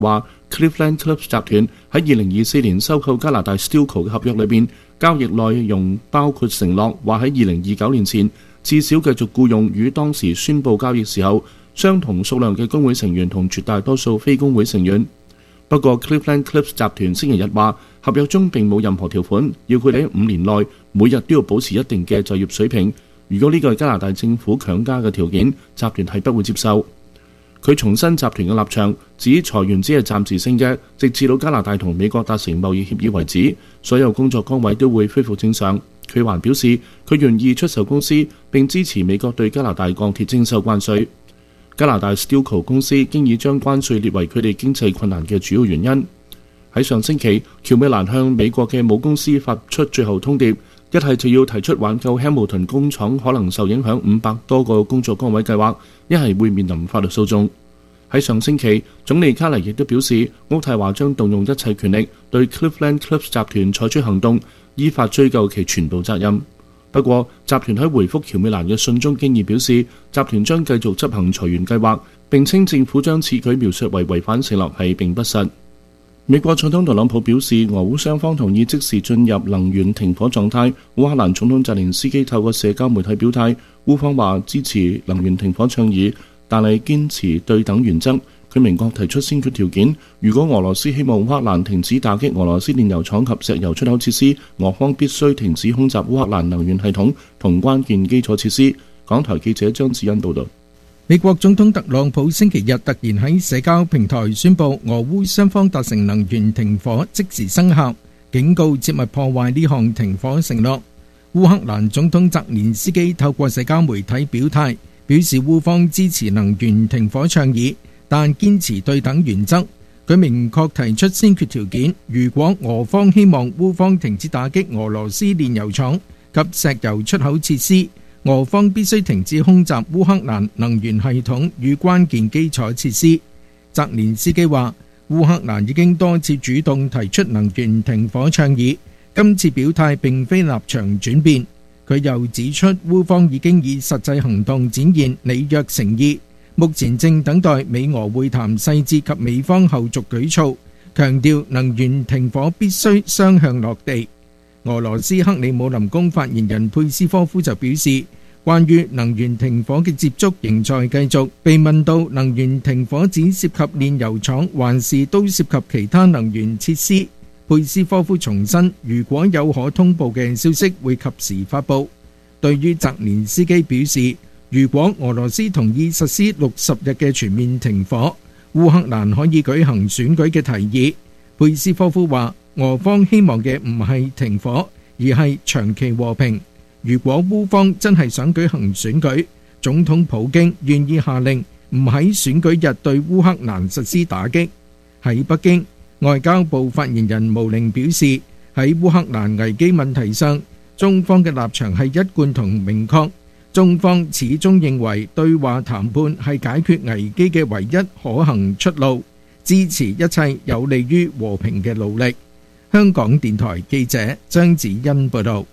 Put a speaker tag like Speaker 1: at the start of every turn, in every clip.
Speaker 1: 話 Cleveland Cliffs 集團喺2024年收購加拿大 Stelco 嘅合約裏邊，交易內容包括承諾話喺2029年前至少繼續僱用與當時宣布交易時候相同數量嘅工會成員同絕大多數非工會成員。不過 Cleveland Cliffs 集團星期日話，合約中並冇任何條款要佢哋喺5年內每日都要保持一定嘅就業水平。如果呢個係加拿大政府強加嘅條件，集團係不會接受。佢重申集團嘅立場，指裁員只係暫時性嘅，直至到加拿大同美國達成貿易協議為止，所有工作崗位都會恢復正常。佢還表示，佢願意出售公司並支持美國對加拿大鋼鐵徵收關稅。加拿大 Stelco 公司經已將關稅列為佢哋經濟困難嘅主要原因。喺上星期，喬美蘭向美國嘅母公司發出最後通牒，一係就要提出挽救 Hamilton 工廠可能受影響500多個工作崗位計劃，一係會面臨法律訴訟。喺上星期，總理卡尼亦都表示，渥太華將動用一切權力對 Cleveland Cliffs 集團採取行動，依法追究其全部責任。不過，集團喺回覆喬美蘭嘅信中經已表示，集團將繼續執行裁員計劃，並稱政府將此舉描述為違反承諾係並不實。美國總統特朗普表示，俄烏雙方同意即時進入能源停火狀態。烏克蘭總統澤連斯基透過社交媒體表態，烏方話支持能源停火倡議，但係堅持對等原則。佢明確提出先決條件，如果俄羅斯希望烏克蘭停止打擊俄羅斯煉油廠及石油出口設施，俄方必須停止空襲烏克蘭能源系統同關鍵基礎設施。港台記者張子欣報道。
Speaker 2: 美國總統特朗普星期日突然喺社交平台宣布俄烏雙方達成能源停火即時生效，警告切勿破壞呢項停火承諾。烏克蘭總統澤連斯基透過社交媒體表態，表示烏方支持能源停火倡議，但堅持對等原則。佢明確提出先決條件，如果俄方希望烏方停止打擊俄羅斯煉油廠及石油出口設施，俄方必須停止空襲烏克蘭能源系統與關鍵基礎設施。澤連斯基話，烏克蘭已經多次主動提出能源停火倡議，今次表態並非立場轉變。佢又指出，烏方已經以實際行動展現履約誠意，目前正等待美俄會談細節及美方後續舉措，強調能源停火必須雙向落地。俄羅斯克里姆林宮發言人佩斯科夫就表示，關於能源停火嘅接觸仍在繼續。被問到能源停火只涉及煉油廠還是都涉及其他能源設施，佩斯科夫重申，如果有可通報嘅消息會及時發佈。對於澤連斯基表示，如果俄羅斯同意實施60日嘅全面停火，烏克蘭可以舉行選舉嘅提議，佩斯科夫話，俄方希望嘅唔係停火，而係長期和平。如果烏方真係想舉行選舉，總統普京願意下令唔喺選舉日對烏克蘭實施打擊。喺北京，外交部發言人毛寧表示，喺烏克蘭危機問題上，中方嘅立場係一貫同明確。中方始終認為對話談判係解決危機嘅唯一可行出路，支持一切有利於和平嘅努力。香港電台記者張子欣報道。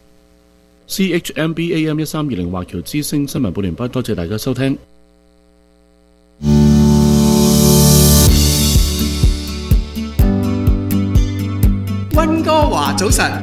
Speaker 1: CHMB AM 1320華僑之聲新聞報完畢，多謝大家收聽。
Speaker 3: 溫哥華早晨。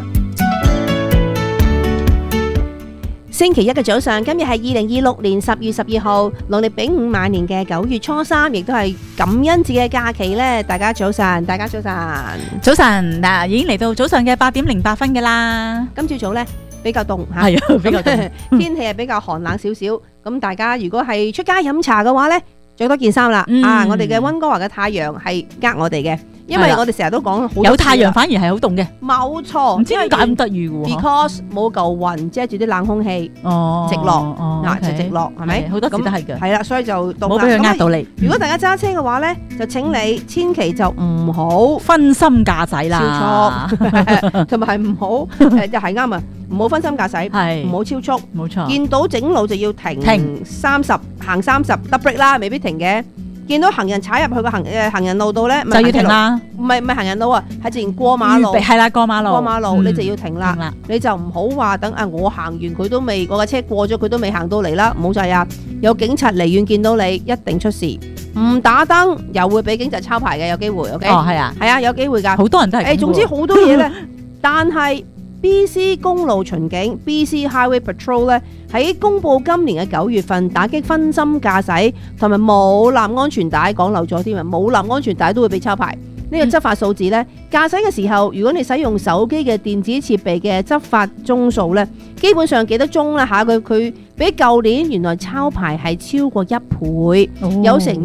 Speaker 4: 星期一嘅早上，今日係2026年10月12號，農曆丙午晚年嘅9月初3，亦都係感恩節嘅假期咧。大家早晨，大家早晨，
Speaker 5: 早晨嗱，已經嚟到早上嘅8點08分噶啦。
Speaker 4: 今朝早咧比較凍嚇，
Speaker 5: 係啊，比較凍，
Speaker 4: 天氣係比較寒冷少少。咁大家如果係出街飲茶嘅話咧，着多件衫啦。我哋嘅溫哥華嘅太陽係我哋嘅。因為我哋成日都講好
Speaker 5: 有太陽反而係好凍嘅，
Speaker 4: 冇錯，
Speaker 5: 唔知點解咁得意嘅喎。
Speaker 4: Because 冇嚿雲遮住啲冷空氣，直落嗱就直落，係咪？
Speaker 5: 好多時都係嘅。係
Speaker 4: 啦，所以就凍啦。
Speaker 5: 冇俾佢呃到你。如
Speaker 4: 果大家揸車嘅話咧，就請你千祈就唔好
Speaker 5: 分心駕駛啦，
Speaker 4: 超速，同埋係唔好又係啱啊！唔好分心駕駛，唔好超速，
Speaker 5: 冇錯。
Speaker 4: 見到整路就要停30，行30，double brake啦，未必停嘅。見到行人踩入去個行人路度咧，
Speaker 5: 就要停啦。唔
Speaker 4: 係行人路啊，係自然過馬路。
Speaker 5: 係啦，過馬路，
Speaker 4: 你就要停啦。你就唔好話等我行完佢都未，嗰架車過咗佢都未行到嚟啦。唔好制啊！有警察離遠見到你，一定出事。 唔打燈又會俾警察抄牌嘅，有機會。OK，
Speaker 5: 哦，係啊，
Speaker 4: 係啊，有機會㗎。
Speaker 5: 好多人都係咁喎。
Speaker 4: 總之好多嘢咧，但係 BC 公路巡警 BC Highway Patrol 咧喺公佈今年嘅9月份打擊分心駕駛同埋冇攬安全帶，講漏咗添啊！冇攬安全帶都會俾抄牌。呢個執法數字呢，駕駛嘅時候，如果你使用手機嘅電子設備嘅執法宗數呢，基本上幾多宗啦嚇？佢比舊年原來抄牌係超過1倍，有成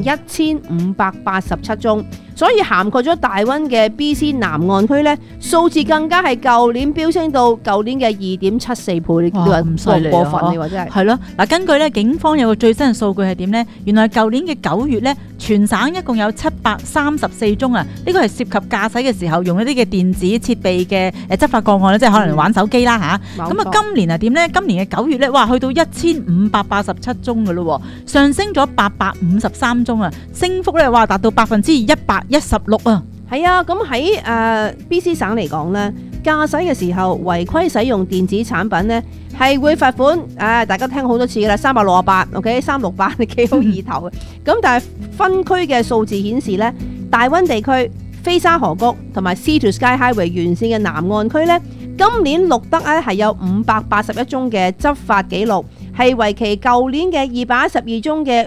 Speaker 4: 1587宗，所以涵蓋咗大溫嘅 BC 南岸區呢，數字更加係舊年飆升到舊年嘅2.74倍。你話
Speaker 5: 咁犀利啊！
Speaker 4: 過分，你話真係
Speaker 5: 係咯。嗱，根據咧警方有個最新嘅數據係點呢？原來舊年嘅9月咧，全省一共有734宗啊！呢個係涉及駕駛嘅時候用一啲嘅電子設備嘅執法個案咧，即係可能玩手機啦嚇。咁啊，今年係點呢？今年嘅9月咧，哇，去到1587宗嘅咯，上升咗853宗啊，升幅咧哇達到116%啊！
Speaker 4: 係啊，咁喺BC 省嚟講咧，駕駛嘅時候違規使用電子產品咧，係會罰款。大家聽好多次噶啦，368 ，OK， 368你幾好意頭嘅。咁但係分區嘅數字顯示咧，大溫地區、菲沙河谷同埋 Sea to Sky Highway 沿線嘅南岸區咧，今年錄得咧係有581宗嘅執法記錄，係為期舊年嘅212宗嘅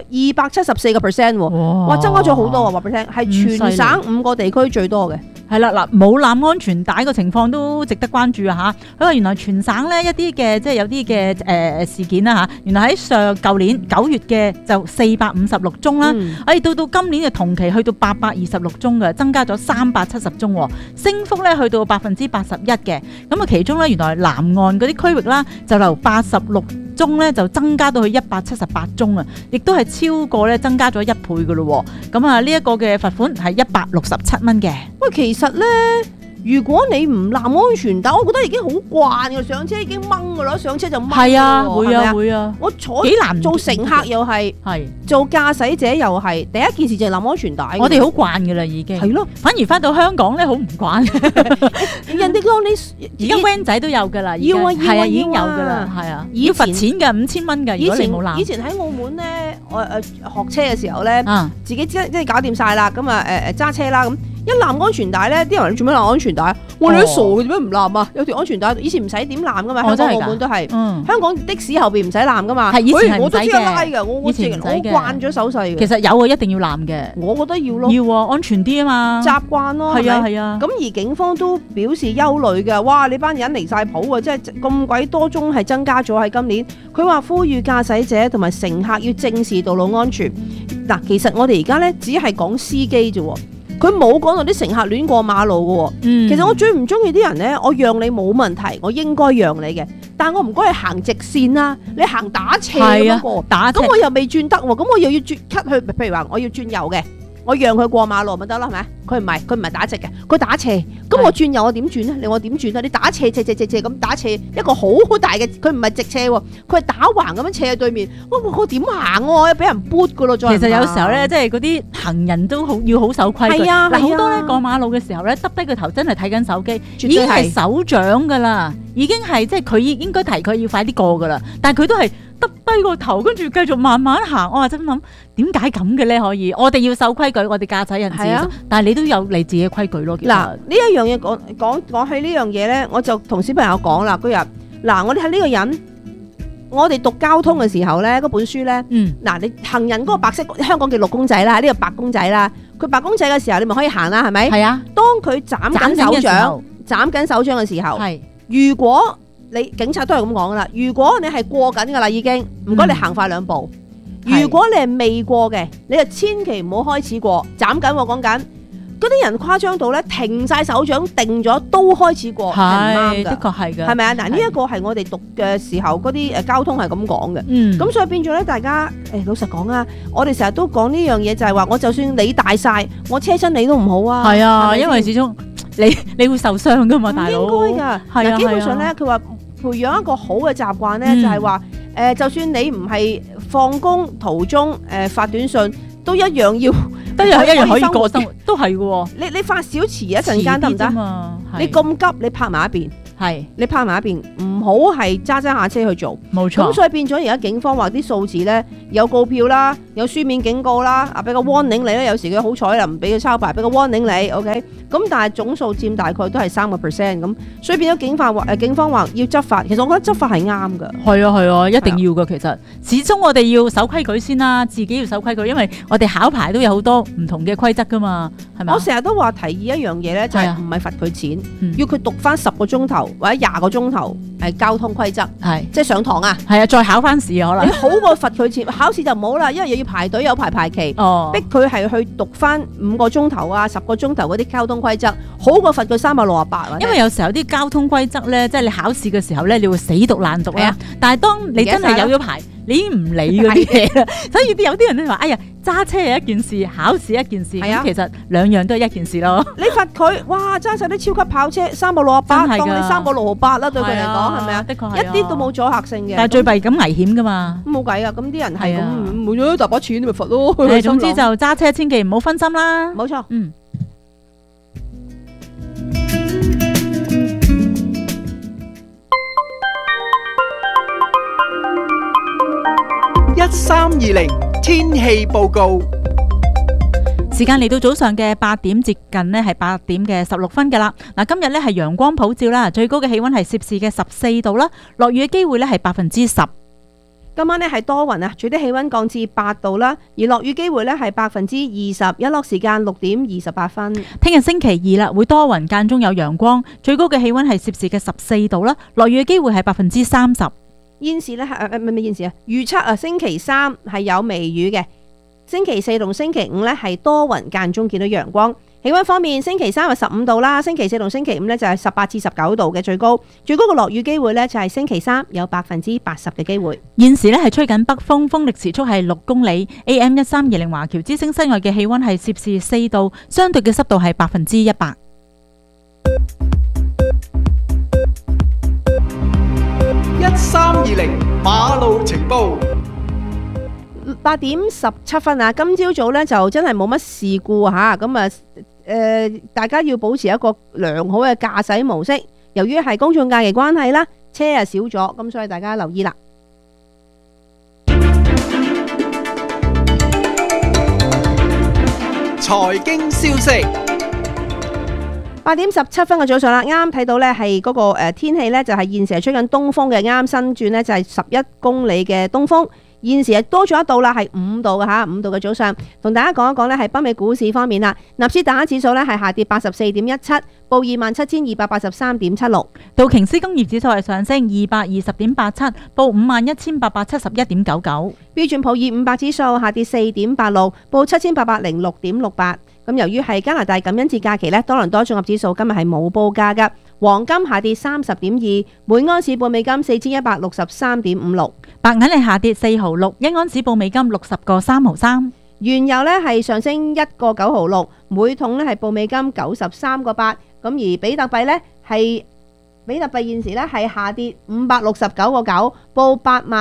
Speaker 4: 274%喎，哇，增加咗好多啊！話俾你聽，係全省5個地區最多嘅。
Speaker 5: 係啦，嗱，冇攬安全帶個情況都值得關注啊！嚇，佢話原來全省咧一啲嘅即係有啲嘅事件啦嚇，原來喺舊年9月嘅就456宗啦，到今年嘅同期去到826宗嘅，增加咗370宗，升幅咧去到81%嘅。咁啊，其中咧原來南岸嗰啲區域啦，就由86宗咧就增加到去178宗啊，亦都係超過咧增加咗1倍嘅咯。咁啊，呢一個嘅罰款係167蚊嘅。
Speaker 4: 喂，其實咧，如果你唔攬安全帶，我覺得已經好慣嘅，上車已經掹嘅咯，上車就掹。係
Speaker 5: 啊，會啊，
Speaker 4: 係咪
Speaker 5: 會啊。
Speaker 4: 我坐
Speaker 5: 幾難
Speaker 4: 做乘客又係，做駕駛者又係，第一件事就係攬安全帶。
Speaker 5: 我哋好慣嘅啦，已經。係咯，反而翻到香港咧，好唔慣。
Speaker 4: 人哋講你
Speaker 5: 而家 van 仔都有㗎啦，
Speaker 4: 要啊，
Speaker 5: 係啊，已經有㗎啦，係啊，要罰錢㗎，5000蚊㗎。如果你冇攬。
Speaker 4: 以前喺澳門咧，我學車嘅時候咧，自己即係搞掂晒啦，咁啊揸車啦咁。一攬安全帶咧，啲人話你做咩攬安全帶？我哋都傻嘅，做咩唔攬啊？有條安全帶，以前唔使點攬噶嘛，香港、澳門都係。香港的士後邊唔使攬噶嘛。
Speaker 5: 係以前係唔使嘅。
Speaker 4: 我都知拉嘅，我慣咗手勢嘅。
Speaker 5: 其實有啊，一定要攬嘅。
Speaker 4: 我覺得要咯。
Speaker 5: 要啊，安全啲啊嘛。
Speaker 4: 習慣咯。
Speaker 5: 係啊係啊。
Speaker 4: 咁而警方都表示憂慮嘅，哇！你班人離晒譜啊，即係咁鬼多宗係增加咗喺今年。佢話呼籲駕駛者同埋乘客要正視道路安全。嗱，其實我哋而家咧只係講司機啫喎。佢冇講到啲乘客亂過馬路嘅喎，其實我最唔中意啲人咧，我讓你冇問題，我應該讓你嘅，但係我唔該你行直線啦，你行打斜嗰個，咁我又未轉得喎，咁我又要轉 cut 去，譬如話我要轉右嘅，我讓佢過馬路咪得啦，係咪？佢唔係打直嘅，佢打斜，咁我轉右我點轉咧？你我點轉啊？你打斜咁打斜一個好大嘅，佢唔係直斜喎，佢係打橫咁樣斜喺對面，我點行喎？俾人撥噶咯，再
Speaker 5: 其實有時候咧，即係嗰啲行人都要好守規矩。係啊，嗱，好多咧過馬路嘅時候咧，耷低個頭真係睇緊手機，已經係手掌噶啦，已經係即係佢應該提佢要快啲過噶啦，但係佢都係耷低個頭，跟住繼續慢慢行。我話真諗點解咁嘅咧？可以，我哋要守規矩，我哋駕駛人士，但係你都有你自己嘅規矩咯。
Speaker 4: 嗱，呢一樣嘢講起呢樣嘢咧，我就同小朋友講啦。嗰日嗱，我哋係呢個人，我哋讀交通嘅時候咧，嗰本書咧，嗱，你行人嗰個白色，香港叫綠公仔啦，呢個白公仔啦，佢白公仔嘅時候，你咪可以行啦，係咪？係啊。當佢斬緊手掌嘅時候，如果你警察都係咁講噶啦，如果你係過緊噶啦，已經唔該你行快2步。如果你係未過嘅，你就千祈唔好開始過，斬緊我講緊。嗰啲人誇張到咧，停晒手掌定咗都開始過，係唔啱㗎。的確係㗎，係咪啊？嗱，呢一個係我哋讀嘅時候嗰啲交通係咁講嘅。咁所以變咗咧，大家老實講啊，我哋成日都講呢樣嘢，就係話我就算你大晒，我車親你都唔好啊。係啊，因為始終你會受傷㗎嘛，大佬。唔應該㗎。係啊，基本上咧，佢話培養一個好嘅習慣咧，就係話就算你唔係放工途中發短信，都一樣要。一樣可以過生活，都係嘅喎。你發小遲一陣間得唔得？你咁急，你泊埋一邊。係，你泊埋一邊，唔好係揸下車去做。冇錯。咁所以變咗而家警方話啲數字咧， 有告票啦，有書面警告啦，俾個 warning 你啦。有時佢好彩啦，唔俾佢抄牌，俾個 warning 你 ，OK。咁但係總數佔大概都係3%咁，所以變咗警方話要執法。其實我覺得執法係啱㗎。
Speaker 5: 係啊，一定要㗎。其實始終我哋要守規矩先啦，自己要守規矩，因為我哋考牌都有好多唔同嘅規則㗎嘛，係咪？
Speaker 4: 我成日都話提議一樣嘢咧，就係唔係罰佢錢，要佢讀翻10個鐘頭或者20個鐘頭交通規則，即係上堂啊。係啊，
Speaker 5: 再考翻試可能。
Speaker 4: 你好過罰佢錢，考試就唔好啦，因為又要排隊有排期，逼佢係去讀翻5個鐘頭啊10個鐘頭嗰啲交通規則，好過罰佢368。
Speaker 5: 因為有時候啲交通規則咧，即係你考試嘅時候咧，你會死讀爛讀啦。但係當你真係有咗牌，你已經唔理嗰啲嘢啦。所以有啲人咧話：哎呀，揸車係一件事，考試一件事。咁其實兩樣都係一件事咯。
Speaker 4: 你罰佢，哇！揸晒啲超級跑車368，當你368啦，對佢嚟講係咪啊？的確係，一啲都冇阻嚇性嘅。
Speaker 5: 但係最弊咁危險噶嘛。
Speaker 4: 冇計啊！咁啲人係咁，冇咗大把錢，你咪罰咯。
Speaker 5: 總之就揸車千祈唔好分心啦。
Speaker 4: 冇錯。
Speaker 3: 1320天氣報告。
Speaker 5: 時間嚟到早上嘅8點，接近呢係8點嘅16分㗎啦。嗱，今日呢係陽光普照啦，最高嘅氣溫係攝氏嘅14度啦，落雨嘅機會呢係10%。
Speaker 4: 今晚呢係多雲啊，最低氣溫降至8度啦，而落雨機會呢係20%，日落時間6點28分。
Speaker 5: 聽日星期二啦，會多雲間中有陽光，最高嘅氣溫係攝氏嘅14度啦，落雨嘅機會係30%。
Speaker 4: 現時呢預測啊，星期3係有微雨嘅，星期4同星期5呢係多雲間中見到陽光。氣溫方面，星期3係15度啦，星期4同星期5呢就係18至19度嘅最高嘅落雨機會呢就係星期3有80%嘅機會。
Speaker 5: 現時呢係吹緊北風，風力時速係6公里。AM 1320華僑之聲室外嘅氣溫係攝氏4度，相對嘅濕度係100%。
Speaker 3: 1320馬路情報。
Speaker 4: 8點17分啊！今朝早呢就真係冇乜事故吓，咁啊大家要保持一個良好嘅駕駛模式。由於係公眾假期關係啦，車啊少咗，咁所以大家留意啦。
Speaker 3: 財經消息。
Speaker 4: 8點17分嘅早上啦，啱睇到呢係嗰個天氣呢，就係現時係吹緊東風嘅，啱新轉呢就係11公里嘅東風。現時係多咗1度啦，係5度嘅嚇，5度嘅早上。同大家講一講呢，係北美股市方面啦，納斯達克指數呢係下跌84.17，報27,283.76。
Speaker 5: 道瓊斯工業指數係上升220.87，報51,871.99。
Speaker 4: 標準普爾500指數下跌4.86，報7,806.68。咁由於係加拿大感恩節假期呢，多倫多綜合指數今日係冇報價㗎。黃金下跌30.2，每安士報美金4163.56。
Speaker 5: 白銀係下跌4毫6，一安士報美金60個3毫3。
Speaker 4: 原油呢係上升1個9毫6，每桶呢係報美金93個8。咁而比特幣呢係現時呢係下跌569個9，報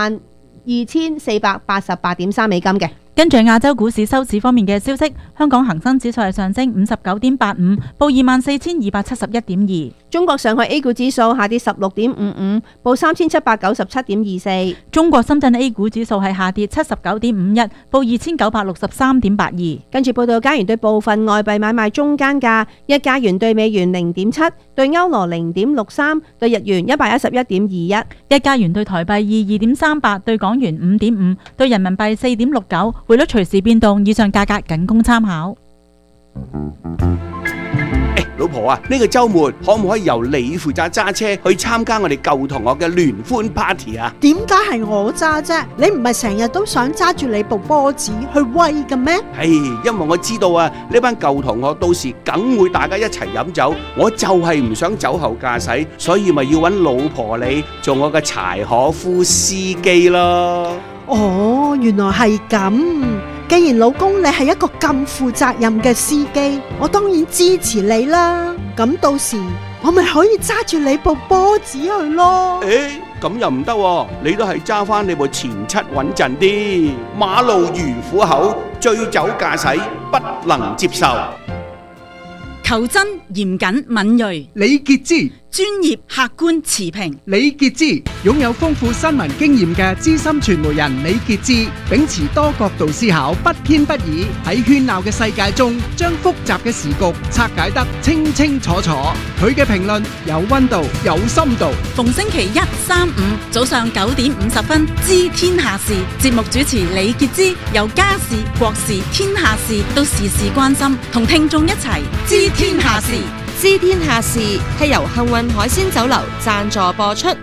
Speaker 4: 82,488.3美金嘅。
Speaker 5: 跟住亞洲股市收市方面嘅消息，香港恒生指數係上升59.85，報24,271.2。
Speaker 4: 中國上海 A 股指數下跌16.55，報3,797.24。
Speaker 5: 中國深圳 A 股指數係下跌79.51，報2,963.82。
Speaker 4: 跟住報道加元對部分外幣買賣中間價：一加元對美元0.7，對歐羅0.63，對日元111.21。
Speaker 5: 一加元對台幣22.38，對港元5.5，對人民幣4.69。匯率隨時變動，以上價格僅供參考。
Speaker 6: 老婆啊，呢個週末可唔可以由你負責揸車去參加我哋舊同學嘅聯歡 party 啊？
Speaker 7: 點解係我揸啫？你唔係成日都想揸住你部波子去威嘅咩？
Speaker 6: 因為我知道啊，呢班舊同學到時梗會大家一齊飲酒，我就係唔想酒後駕駛，所以咪要揾老婆你做我嘅柴可夫司機咯。
Speaker 7: 哦，原來係咁。既然老公你係一個咁負責任嘅司機，我當然支持你啦。咁到時我咪可以揸住你部波子去咯。
Speaker 6: 咁又唔得喎，你都係揸翻你部前七穩陣啲。馬路如虎口，醉酒駕駛不能接受。
Speaker 8: 求真、嚴謹、敏銳。
Speaker 3: 李傑之
Speaker 8: 專業、客觀、持平。
Speaker 3: 李傑之擁有豐富新聞經驗嘅資深傳媒人李傑之，秉持多角度思考，不偏不倚，喺喧鬧嘅世界中，將複雜嘅時局拆解得清清楚楚。佢嘅評論有溫度，有深度。
Speaker 8: 逢星期一、三、五早上9:50，知天下事。節目主持李傑之，由家事、國事、天下事到時事關心，同聽眾一齊知天下事。
Speaker 9: 知天下事係由幸運海鮮酒樓贊助播出。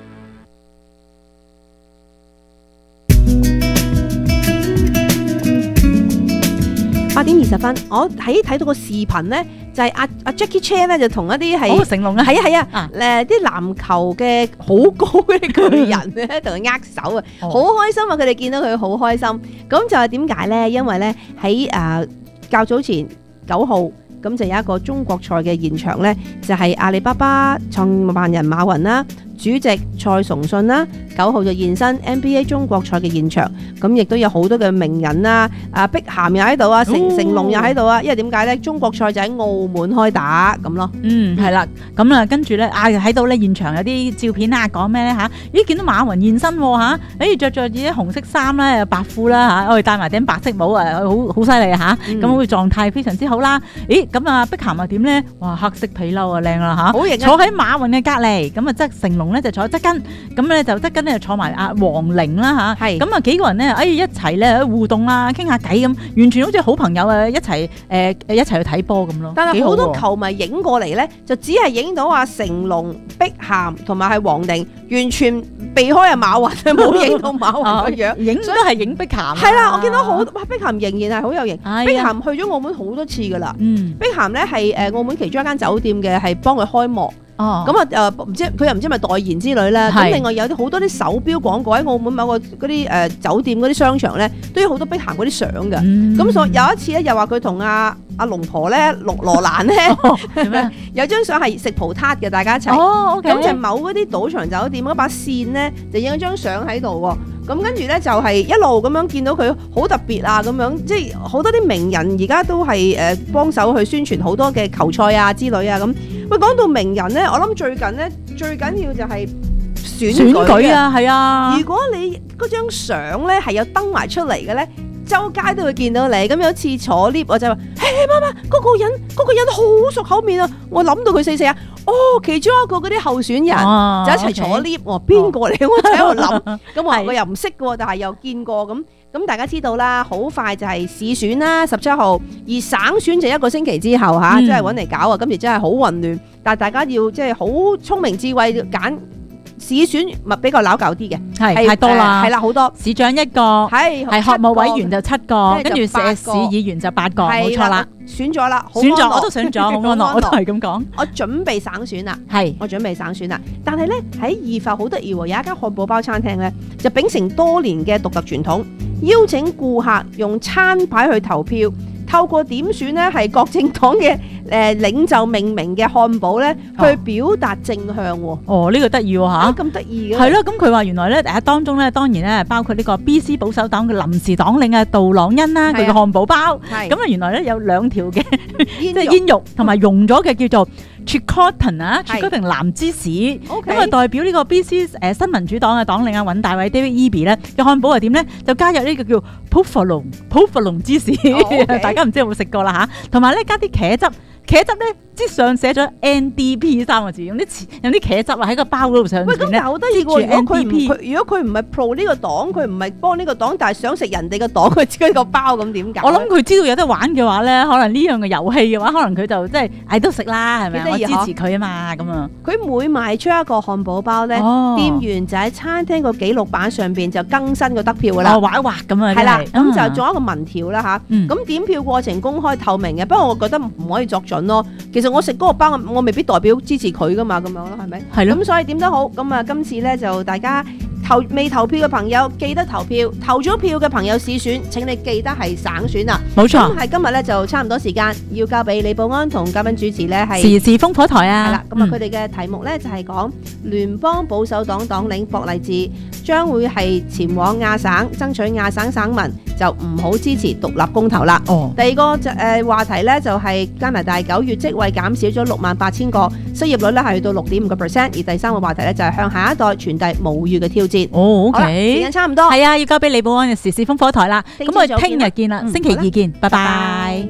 Speaker 4: 8:20，我睇到個視頻咧，就係阿 Jackie Chan 咧，就同一啲係
Speaker 5: 成龍啊，
Speaker 4: 係啊，啲籃球嘅好高嘅巨人咧，同佢握手啊，好開心啊！佢哋見到佢好開心，咁就係點解咧？因為咧喺較早前9號。咁就有一個中國賽嘅現場呢，就係阿里巴巴創辦人馬雲啦，主席蔡崇信啦，9號就現身 NBA 中國賽嘅現場，咁亦都有好多嘅名人啦，碧咸又喺度啊，成龍又喺度啊，因為點解呢？中國賽就喺澳門開打咁咯。
Speaker 5: 係啦，咁啊跟住呢，喺度呢現場有啲照片啊，講咩呢嚇？咦，見到馬雲現身喎嚇，着啲紅色衫啦，又白褲啦嚇，我哋戴埋頂白色帽啊，好犀利嚇，咁佢狀態非常之好啦。咦，咁啊碧咸又點呢？哇，黑色皮褸啊，靚啦嚇，好型啊！坐喺馬雲嘅隔離，咁啊即係成龍咧就坐側跟，咁咧就側跟咧就坐埋阿黃玲啦嚇，咁啊幾個人咧一齊咧互動啊，傾下偈咁，完全好似好朋友啊，一齊去睇波咁咯。
Speaker 4: 但係好多球迷影過嚟咧，就只係影到阿成龍、碧咸同埋係黃玲，完全避開阿馬雲，冇影到馬雲個樣，
Speaker 5: 影都係影碧咸。
Speaker 4: 係啦，我見到好碧咸仍然係好有型。碧咸去咗澳門好多次噶啦，碧咸咧係澳門其中一間酒店嘅，係幫佢開幕。咁啊唔知佢又唔知係咪代言之類啦。咁另外有好多啲手錶廣告喺澳門某個嗰啲酒店嗰啲商場咧，都有好多碧咸嗰啲相嘅。咁所以有一次咧，又話佢同阿龍婆咧羅蘭咧有張相係食葡撻嘅，大家一齊。咁就某嗰啲賭場酒店嗰把扇咧，就影咗張相喺度喎。咁跟住咧就係一路咁樣見到佢好特別啊，咁樣即係好多啲名人而家都係幫手去宣傳好多嘅球賽啊之類啊咁。喂，講到名人咧，我諗最近咧最緊要就係選舉啊，係啊！如果你嗰張相咧係有登埋出嚟嘅咧，周街都會見到你。咁有一次坐 lift，我就話：媽媽，嗰個人好熟口面啊！我諗到佢死啊！其中一個嗰啲候選人就一齊坐 lift，我話邊個嚟？我就喺度諗，咁我又唔識嘅，但係又見過咁。大家知道啦，好快就係市選啦，17號，而省選就1個星期之後嚇，真係揾嚟搞啊！今次真係好混亂，但係大家要即係好聰明智慧揀。市選咪比較撈舊啲嘅，係太多啦，係啦好多。市長1個，係學務委員就7個，跟住市議員就8個，冇錯啦。選咗啦，選咗我都選咗，好安樂，我都係咁講。我準備省選啦，我準備省選啦。但係咧喺義埠好得意喎，有一間漢堡包餐廳咧，就秉承多年嘅獨特傳統，邀請顧客用餐牌去投票。透過點選咧，係各政黨嘅領袖命名嘅漢堡咧，去表達正向喎。呢個得意喎嚇，咁得意嘅。係咯，咁佢話原來咧當中咧，當然咧包括呢個 BC 保守黨嘅臨時黨領啊杜朗恩啦，佢嘅漢堡包。咁啊原來咧有2條嘅即係煙肉同埋溶咗嘅叫做 Chilcotton 啊 ，Chilcotton 藍芝士。咁啊代表呢個 BC 新民主黨嘅黨領啊尹大偉 David Eby 咧嘅漢堡係點咧？就加入呢個叫 Provolone 芝士，大家唔知有冇食過啦嚇，同埋咧加啲茄汁咧之上寫咗 NDP 3個字，用啲茄汁啊喺個包嗰度上面咧。喂，咁好得意喎！如果佢唔係 pro 呢個黨，佢唔係幫呢個黨，但係想食人哋個黨，佢自己個包咁點解？我諗佢知道有得玩嘅話咧，可能呢樣嘅遊戲嘅話，可能佢就即係都食啦，係咪？我支持佢啊嘛，咁啊。佢每賣出一個漢堡包咧，店員就喺餐廳個記錄板上邊就更新個得票噶啦，畫一畫咁啊。係啦，咁就做一個民調啦嚇。咁點票過程公開透明嘅，不過我覺得唔可以作準咯。其實我食嗰個包，我未必代表支持佢噶嘛，咁樣咯，係咪？係咯。咁所以點都好，咁啊，今次咧就大家未投票嘅朋友記得投票，投咗票嘅朋友市選，請你記得係省選啦。冇錯。咁係今日咧就差唔多時間，要交俾李寶安同嘉賓主持咧係時事烽火台啊。係啦，咁啊佢哋嘅題目咧就係講聯邦保守黨黨領博勵治將會係前往亞省爭取亞省省民就唔好支持獨立公投啦。第二個話題呢，就係加拿大9月職位減少咗68,000個，失業率呢係去到6.5%。而第三個話題呢，就係向下一代傳遞母語嘅挑戰。
Speaker 5: OK，
Speaker 4: 時間差唔多，
Speaker 5: 係啊，要交俾李寶安嘅時事風火台啦。咁我哋聽日見啦，星期二見，拜拜。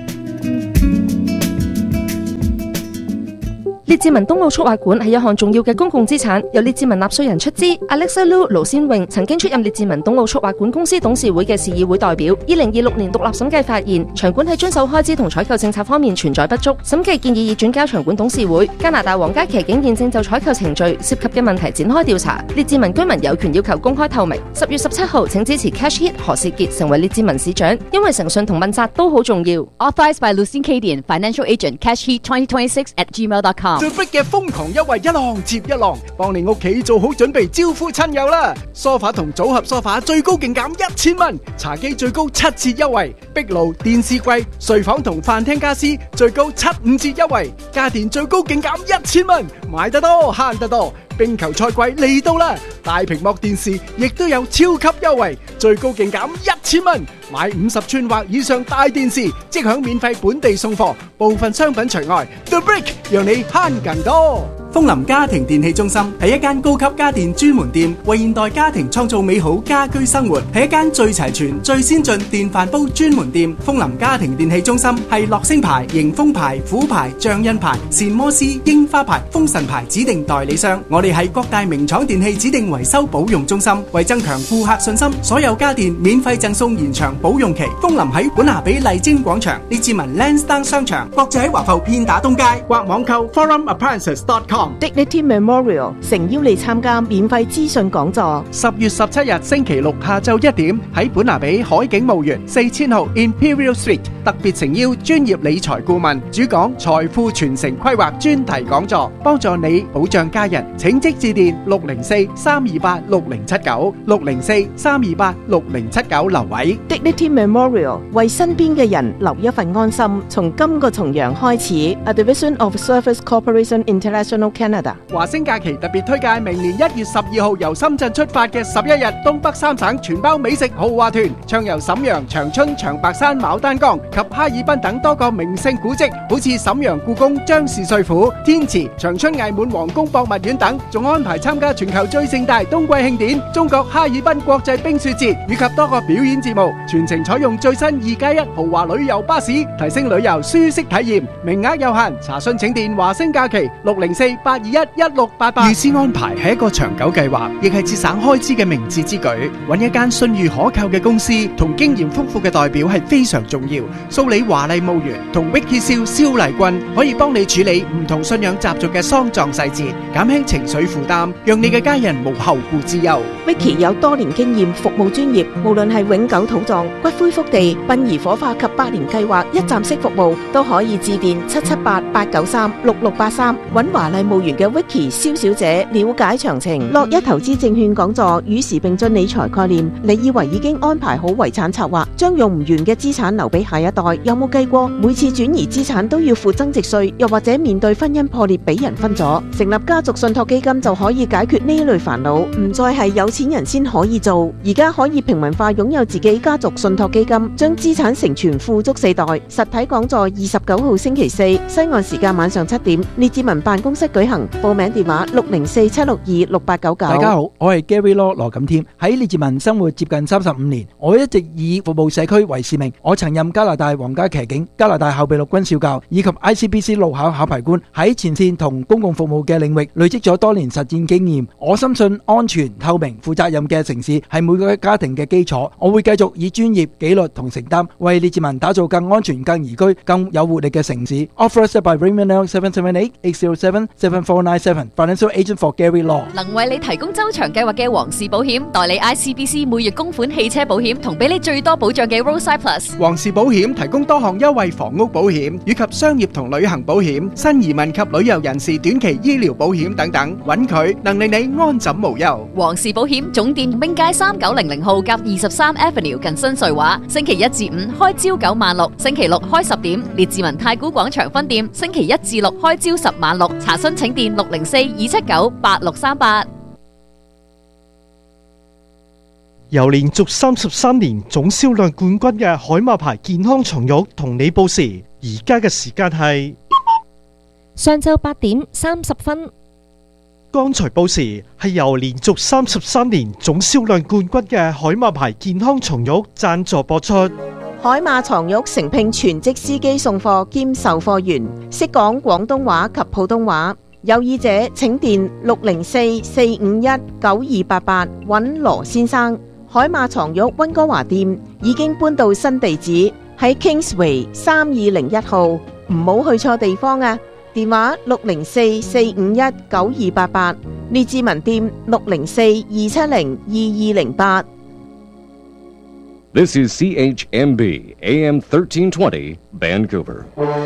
Speaker 9: 列治文東澳速滑館係一項重要嘅公共資產，由列治文納稅人出資。Alexa Lu 盧先榮曾經出任列治文東澳速滑館公司董事會嘅市議會代表。2026年獨立審計發現，場館喺遵守開支同採購政策方面存在不足。審計建議已轉交場館董事會。加拿大皇家騎警現正就採購程序涉及嘅問題展開調查。列治文居民有權要求公開透明。10月17號請支持 Cash Hit 何士傑成為列治文市長，因為誠信同問責都好重要。
Speaker 10: Authorized by Lucien Cadian, Financial Agent, Cash Heat 2026@gmail.com。
Speaker 3: The Brick 嘅瘋狂優惠一浪接一浪，幫你屋企做好準備招呼親友啦！梳化同組合梳化最高勁減1000蚊，茶几最高7折優惠，壁爐、電視櫃、睡房同飯廳家私最高75折優惠，家電最高勁減1000蚊，買得多慳得多。冰球賽季嚟到啦，大屏幕電視亦都有超級優惠，最高勁減1000蚊，買50寸或以上大電視即享免費本地送貨，部分商品除外。The Brick 讓你慳更多。楓林家庭電器中心係一間高級家電專門店，為現代家庭創造美好家居生活，係一間最齊全、最先進電飯煲專門店。楓林家庭電器中心係樂聲牌、迎風牌、虎牌、象印牌、善摩斯、櫻花牌、風神牌指定代理商。我哋係各大名廠電器指定維修保用中心，為增強顧客信心，所有家電免費贈送延長保用期。楓林喺本拿比麗晶廣場、列治文 Lansdowne 商場，國際喺華埠片打東街，或網購 forumappliances.com。Dignity Memorial 誠邀你參加免費資訊講座。10月17日星期六下晝1點喺本拿比海景墓園4000號 Imperial Street， 特別誠邀專業理財顧問主講財富傳承規劃專題講座，幫助你保障家人。請即致電604-328-6079 604-328-6079留位。Dignity Memorial 為身邊嘅人留一份安心。從今個重陽開始 ，A Division of Service Corporation International Canada。華星假期特別推介明年1月12號由深圳出發嘅11日東北三省全包美食豪華團，暢遊瀋陽、長春、長白山、牡丹江及哈爾濱等多個名勝古蹟，好似瀋陽故宮、張氏帥府、天池、長春藝滿皇宮博物院等，仲安排參加全球最盛大冬季慶典中國哈爾濱國際冰雪節以及多個表演節目，全程採用最新2+1豪華旅遊巴士，提升旅遊舒適體驗。名額有限，查詢請電華星假期604-821-1688。預先安排係一個長久計劃，亦係節省開支嘅明智之舉。揾一間信譽可靠嘅公司同經驗豐富嘅代表係非常重要。蘇里華麗墓園同 Vicky 蕭麗君可以幫你處理唔同信仰習俗嘅喪葬細節，減輕情緒負擔，讓你嘅家人無後顧之憂。Vicky 有多年經驗，服務專業，無論係永久土葬、骨灰福地、殯儀火化及百年計劃一站式服務，都可以致電778-893-6683，揾華麗墓園嘅 Vicky 蕭小姐了解詳情。樂一投資證券講座與時並進理財概念，你以為已經安排好遺產策劃，將用唔完嘅資產留俾下一代，有冇計過每次轉移資產都要付增值稅，又或者面對婚姻破裂俾人分咗？成立家族信託基金就可以解決呢類煩惱，唔再係有錢人先可以做，而家可以平民化擁有自己家族信託基金，將資產承傳富足4代。實體講座29號星期4，西岸時間晚上7點，列治文辦公室舉行，報名電話604-762-6899。
Speaker 11: 大家好，我係 Gary Law 羅錦添，喺列治文生活接近35年，我一直以服務社區為使命。我曾任加拿大皇家騎警、加拿大後備陸軍少校以及 ICBC 路考考牌官，喺前線同公共服務嘅領域累積咗多年實戰經驗。我深信安全、透明、負責任嘅城市係每個家庭嘅基礎。我會繼續以專業、紀律同承擔，為列治文打造更安全、更宜居、更有活力嘅城市。Authorized by Raymond L 778-807-7497 Financial Agent for Gary Law。
Speaker 10: 能為你提供周長計劃嘅皇氏保險，代理 ICBC 每月供款汽車保險，同俾你最多保障嘅 Roadside Plus。
Speaker 3: 皇氏保險提供多項優惠房屋保險以及商業同旅行保險、新移民及旅遊人士短期醫療保險等等，揾佢能令你安枕無憂。
Speaker 10: 皇氏保險總店兵街3900號夾23 Avenue 近新瑞華，星期1至5開朝9晚6，星期6開10點。列治文太古廣場分店星期1至6開朝10晚6，查詢請電604-279-8638。
Speaker 12: 由連續33年總銷量冠軍嘅海馬牌健康床褥同你報時，而家嘅時間係
Speaker 9: 上晝8點30分。
Speaker 12: 剛才報時係由連續33年總銷量冠軍嘅海馬牌健康床褥贊助播出。
Speaker 13: 海馬床褥誠聘全職司機送貨兼售貨員，識講廣東話及普通話。有意者請電604-451-9288揾羅先生。海馬床褥溫哥華店已經搬到新地址喺 Kingsway 3201號，唔好去錯地方啊！電話604-451-9288，列治文店604-270-2208。
Speaker 14: This is CHMB AM 1320 Vancouver。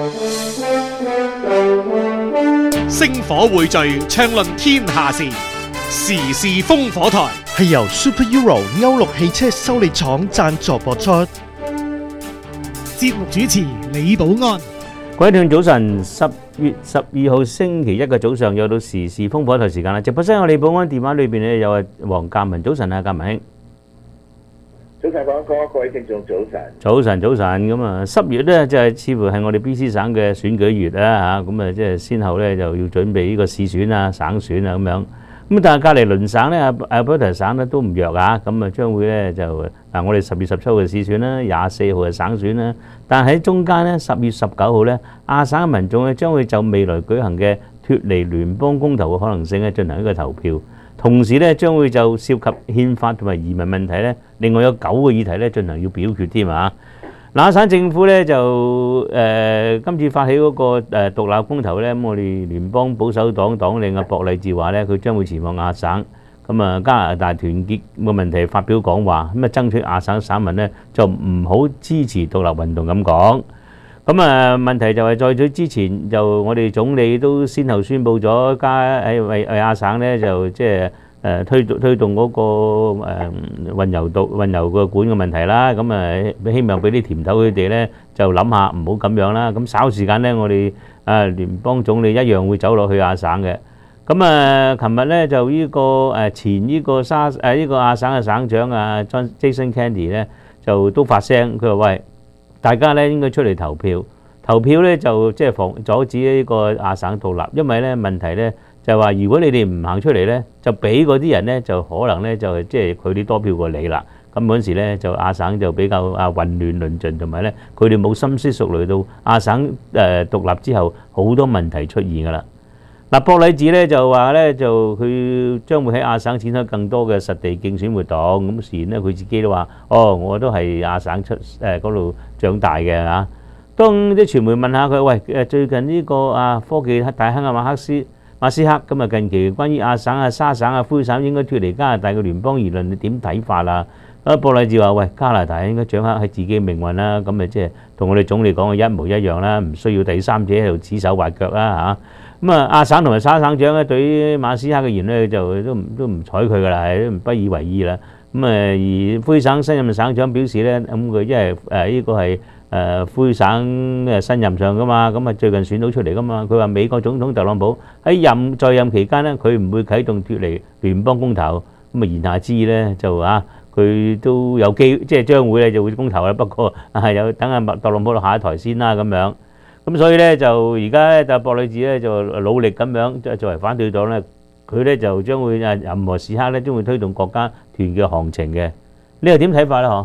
Speaker 15: 星火匯聚，暢論天下事，時事烽火台
Speaker 12: 係由 Super Euro 歐陸汽車修理廠贊助播出。
Speaker 15: 節目主持李寶安。
Speaker 16: 各位聽眾早晨，10月12號星期一嘅早上又到時事烽火台時間啦。直播室有李寶安，電話裏邊咧有黃鑑文。早晨啊，鑑文兄。
Speaker 17: 早晨，講哥，各位聽眾早晨。
Speaker 16: 早晨，咁啊，10月咧就係似乎係我哋 BC 省嘅選舉月啦嚇，咁啊即係先後咧就要準備呢個市選啊、省選啊咁樣。咁但係隔離鄰省咧，Alberta 省咧都唔弱啊，咁啊將會咧就我哋10月17號嘅市選啦，24號嘅省選啦。但喺中間咧，10月19號咧，亞省嘅民眾咧將會就未來舉行嘅脫離聯邦公投嘅可能性咧進行一個投票。同時咧，將會就涉及憲法同埋移民問題咧，另外有9個議題咧進行要表決添啊！亞省政府咧就今次發起嗰個獨立公投咧，咁我哋聯邦保守黨黨領啊博勵治話咧，佢將會前往亞省，咁啊加拿大團結個問題發表講話，咁啊爭取亞省省民咧就唔好支持獨立運動咁講。咁啊問題就係在此之前，就我哋總理都先後宣布咗為亞省咧就即係推動嗰個運油個管嘅問題啦。咁啊希望俾啲甜頭佢哋咧就諗下唔好咁樣啦。咁稍時間咧，我哋聯邦總理一樣會走落去亞省嘅。咁啊，琴日咧就呢個前呢個亞省嘅省長啊 Jason Kenney 咧就都發聲，佢話喂，大家咧應該出嚟投票，投票咧就即係阻止呢個亞省獨立，因為咧問題咧就係話，如果你哋唔行出嚟咧，就俾嗰啲人咧就可能咧就即係佢哋多票過你啦。咁嗰陣時咧就亞省就比較混亂論盡，同埋咧佢哋冇深思熟慮到亞省獨立之後好多問題出現㗎啦。嗱，博勵治咧就話咧就佢將會喺亞省展開更多嘅實地競選活動。咁事然咧佢自己都話：我都係亞省嗰度長大嘅嚇。當啲傳媒問下佢：喂，最近呢個科技大亨馬斯克咁啊，近期關於亞省沙省魁省應該脫離加拿大嘅聯邦議論，你點睇法啊？博勵治話：喂，加拿大應該掌握喺自己嘅命運啦。咁咪即係同我哋總理講嘅一模一樣啦，唔需要第三者喺度指手畫腳啦嚇。咁亞省同埋沙省長咧，對於馬斯克嘅言論就都唔睬佢噶啦，係都不以為意啦。咁而魁省新任省長表示咧，咁佢因為呢個係魁省嘅新任上噶嘛，咁最近選到出嚟噶嘛，佢話美國總統特朗普喺在任期間咧，佢唔會啟動脫離聯邦公投。咁言下之意咧就佢都有機即係將會咧就會公投啦，不過有等特朗普下一台先啦咁樣。咁所以咧就而家咧就博勵治咧就努力咁樣，即係作為反對黨咧，佢咧就將會任何時刻咧將會推動國家團結行程嘅。你又點睇法咧？嗬？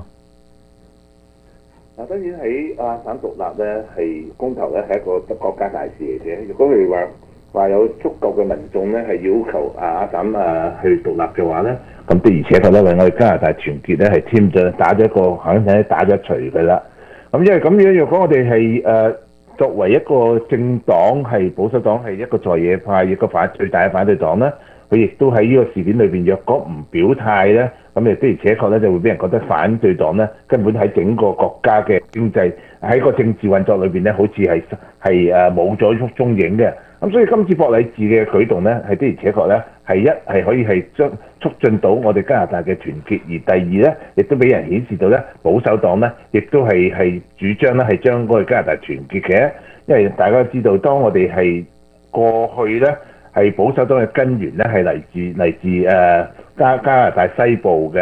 Speaker 17: 當然喺亞省獨立咧係公投咧係一個國家大事嚟嘅。如果佢哋話有足夠嘅民眾咧係要求亞省去獨立嘅話咧，咁的而且確咧為我哋加拿大團結咧係添咗打咗一個響仔打咗一錘嘅啦。咁因為咁樣，若果我哋係作為一個政黨係保守黨係一個在野派，一個最大嘅反對黨咧，佢亦都喺呢個事件裏邊，若果唔表態咧，咁亦的而且確咧就會俾人覺得反對黨咧根本喺整個國家嘅經濟喺個政治運作裏邊咧，好似係冇咗蹤影嘅。咁所以今次博勵治嘅舉動咧，係的而且確咧係可以係促進到我哋加拿大嘅團結，而第二咧亦都俾人顯示到咧保守黨咧亦都係主張咧係將我哋加拿大團結嘅，因為大家都知道，當我哋係過去咧係保守黨嘅根源咧係嚟自加拿大西部嘅，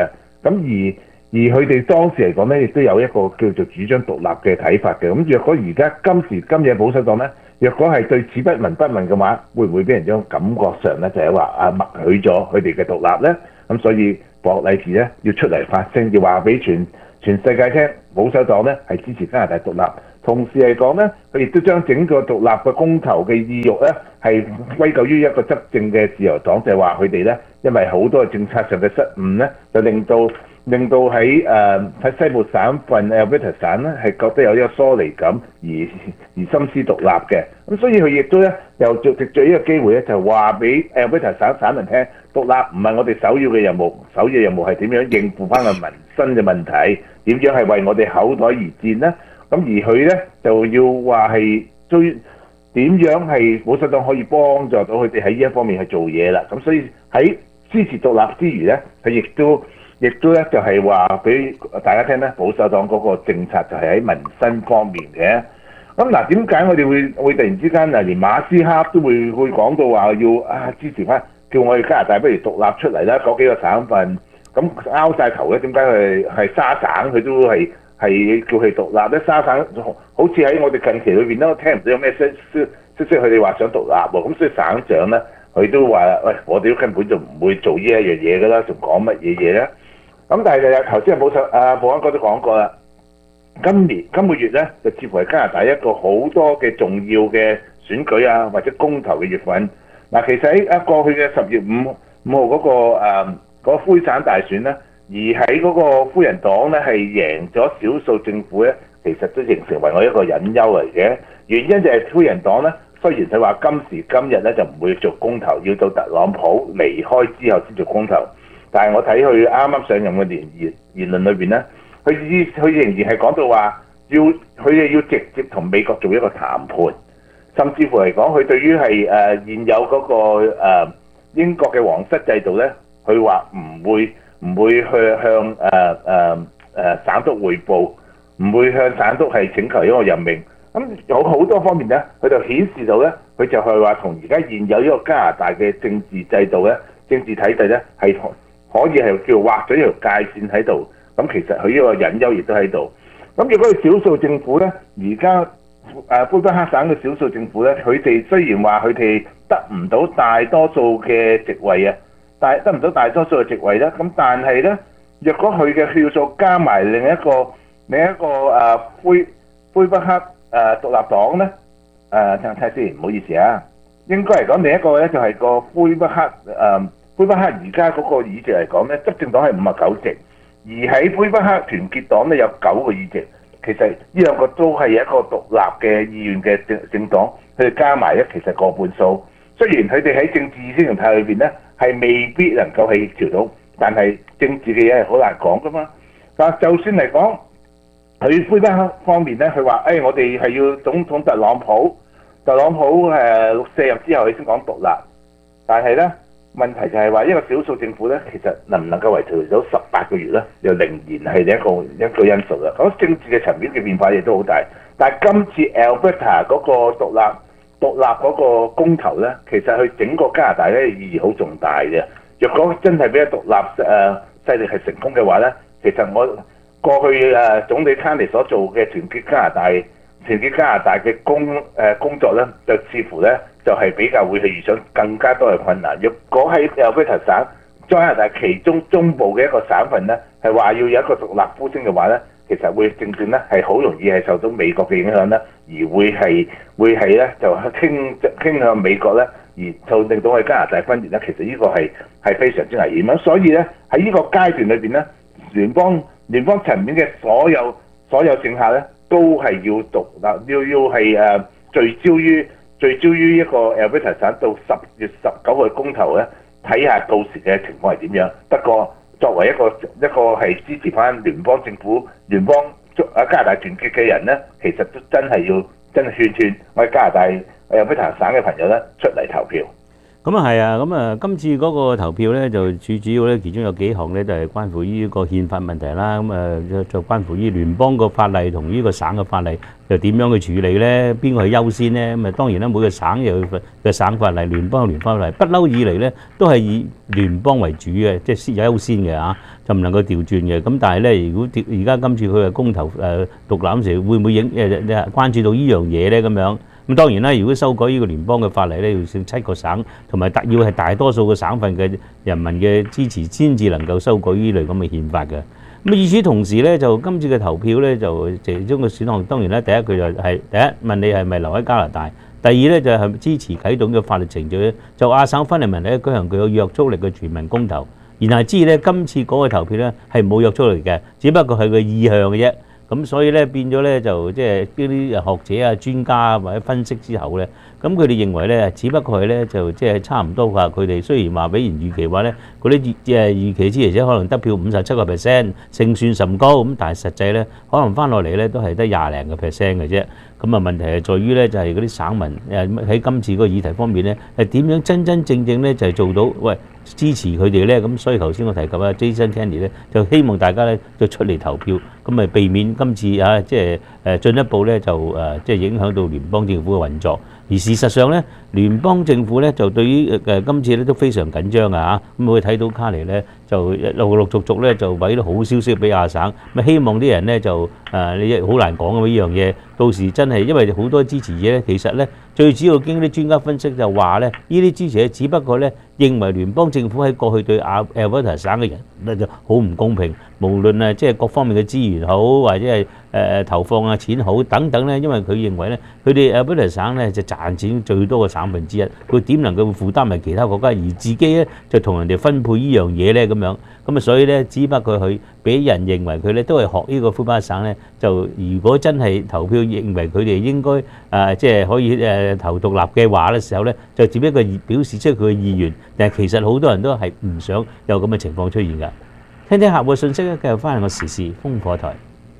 Speaker 17: 而佢哋當時嚟講咧，亦都有一個叫做主張獨立嘅睇法嘅。咁若果而家今時今日保守黨咧，若果係對此不聞不問嘅話，會唔會俾人種感覺上咧就係話默許咗佢哋嘅獨立咧？咁所以博禮治咧要出嚟發聲，要話俾全世界聽，保守黨咧係支持加拿大獨立。同時嚟講咧，佢亦都將整個獨立嘅公投嘅意欲咧係歸咎於一個執政嘅自由黨，就係話佢哋咧因為好多政策上嘅失誤咧，就令到喺西部省份 Alberta 省咧係覺得有一個疏離感而心思獨立嘅。咁所以佢亦都咧又藉住呢個機會咧就話俾 Alberta 省民聽，獨立唔係我哋首要嘅任務，首要任務係點樣應付翻個民生嘅問題，點樣係為我哋口袋而戰呢？咁而佢咧就要話係點樣係保守黨可以幫助到佢哋喺呢一方面去做嘢啦。咁所以喺支持獨立之餘咧，佢亦都咧就係話俾大家聽咧，保守黨嗰個政策就係喺民生方面嘅。咁嗱，點解我哋會突然之間連馬斯克都會講到話要支持翻，叫我哋加拿大不如獨立出嚟啦？嗰幾個省份咁拗晒頭咧，點解佢係沙省佢都係叫佢獨立咧？沙省好似喺我哋近期裏邊都聽唔到有咩消息佢哋話想獨立喎。咁所以省長咧佢都話啦，喂，我哋都根本就唔會做呢一樣嘢噶啦，仲講乜嘢嘢咧？咁但係頭先保安哥都講過啦，今個月咧就似乎係加拿大一個好多嘅重要嘅選舉啊，或者公投嘅月份。嗱，其實喺過去嘅10月5號嗰個灰省大選咧，而喺嗰個灰人黨咧係贏咗少數政府咧，其實都形成為我一個隱憂嚟嘅。原因就係灰人黨咧，雖然佢話今時今日咧就唔會做公投，要到特朗普離開之後先做公投。但係我睇佢啱啱上任嘅言論裏邊咧，佢仍然係講到話佢哋要直接同美國做一個談判，甚至乎嚟講，佢對於係現有嗰個英國嘅皇室制度咧，佢話唔會去向省督彙報，唔會向省督係請求一個任命。咁有好多方面咧，佢就顯示到咧，佢就係話同而家現有呢個加拿大嘅政治制度咧、政治體制咧係可以係叫畫咗一條界線喺度，咁其實佢呢個隱憂亦都喺度。咁如果係少數政府咧，而家魁北克省嘅少數政府咧，佢哋雖然話佢哋得唔到大多數嘅席位啊，得唔到大多數嘅席位咧，咁但係咧，若果佢嘅票數加埋另一個魁北克獨立黨咧，睇下先，唔好意思啊，應該嚟講另一個咧就係個魁北克而家嗰個議席嚟講咧，執政黨係59席，而喺魁北克團結黨咧有9個議席。其實呢兩個都係一個獨立嘅意願嘅政黨，佢哋加埋咧其實過半數。雖然佢哋喺政治意識形態裏邊咧係未必能夠協調到，但係政治嘅嘢係好難講噶嘛。但就算嚟講，佢魁北克方面咧，佢話我哋係要總統特朗普卸任之後，佢先講獨立。但係咧問題就係話，一個少數政府咧，其實能唔能夠維持到18個月咧，又仍然係一個因素啦。咁政治嘅層面嘅變化亦都好大。但係今次 Alberta 嗰個獨立嗰個公投咧，其實佢整個加拿大咧意義好重大嘅。若果真係俾獨立勢力係成功嘅話咧，其實我過去總理卡尼所做嘅團結加拿大嘅工作咧，就似乎咧就係比較會係遇上更加多嘅困難。若果喺 Alberta 省加拿大其中中部嘅一個省份咧，係話要有一個獨立呼聲嘅話咧，其實會正正咧係好容易係受到美國嘅影響咧，而會係咧就傾向美國咧，而就令到我哋加拿大分裂咧。其實呢個係非常之危險咁，所以咧喺呢個階段裏邊咧，聯邦層面嘅所有政客咧，都係要獨立，要係聚焦於一個 Alberta 省到10月19號嘅公投咧，睇下到時嘅情況係點樣。不過作為一個係支持翻聯邦政府、加拿大團結嘅人咧，其實都真係勸我哋加拿大 Alberta 省嘅朋友咧出嚟投票。
Speaker 16: 咁啊係啊，咁啊今次嗰個投票咧就最主要咧，其中有幾項咧就係關乎於呢個憲法問題啦。咁啊就關乎於聯邦個法例同呢個省嘅法例又點樣去處理咧？邊個係優先咧？咁啊當然啦，每個省有嘅省法例，聯邦有聯邦法例，不嬲以嚟咧都係以聯邦為主嘅，即係先優先嘅嚇，就唔能夠調轉嘅。咁但係咧，如果而家今次佢嘅公投獨立嗰時，會唔會關注到呢樣嘢咧？咁樣？咁當然啦，如果修改呢個聯邦嘅法例咧，要成7個省同埋要係大多數嘅省份嘅人民嘅支持，先至能夠修改呢類咁嘅憲法嘅。咁與此同時咧，就今次嘅投票咧，就其中嘅選項當然咧，第一佢就係第一問你係咪留喺加拿大，第二咧就係支持啟動嘅法律程序咧，就亞省分離問題咧舉行具有約束力嘅全民公投。然後知咧今次嗰個投票咧係冇約束力嘅，只不過係個意向嘅啫。咁所以咧變咗咧就即係呢啲學者啊、專家啊或者分析之後咧，咁佢哋認為咧，只不過係咧就即係差唔多話，佢哋雖然話比原預期話咧嗰啲預期支持者可能得票57%，勝算甚高，咁但係實際咧可能翻落嚟咧都係得20零個%嘅啫。咁啊問題係在於咧就係嗰啲省民喺今次嗰個議題方面咧係點樣真真正正咧就係做到喂支持佢哋咧？咁所以頭先我提及啊 Jason Kenney 咧就希望大家咧就出嚟投票，咁咪避免今次啊即係進一步咧就即係影響到聯邦政府嘅運作。而事實上咧，聯邦政府咧就對於今次咧都非常緊張啊嚇，咁我哋睇到卡尼咧就陸續咧就俾啲好消息俾亞省，咁希望啲人咧就你好難講嘅呢樣嘢，到時真係因為好多支持者咧，其實咧最主要經啲專家分析就話咧，呢啲支持者只不過咧認為聯邦政府喺過去對Alberta 省嘅人咧就好唔公平，無論啊即係各方面嘅資源好，或者係投放啊錢好等等咧，因為佢認為咧佢哋Alberta 省咧就賺錢最多嘅省份之一，佢點能夠負擔埋其他國家，而自己咧就同人哋分配呢樣嘢咧咁樣，咁啊所以咧只不過佢俾人認為佢咧都係學呢個魁北克省咧，就如果真係投票認為佢哋應該即係可以投獨立嘅話嘅時候咧，就只不過表示出佢嘅意願，但係其實好多人都係唔想有咁嘅情況出現㗎。聽聽客戶嘅信息咧，繼續翻嚟個時事風火台。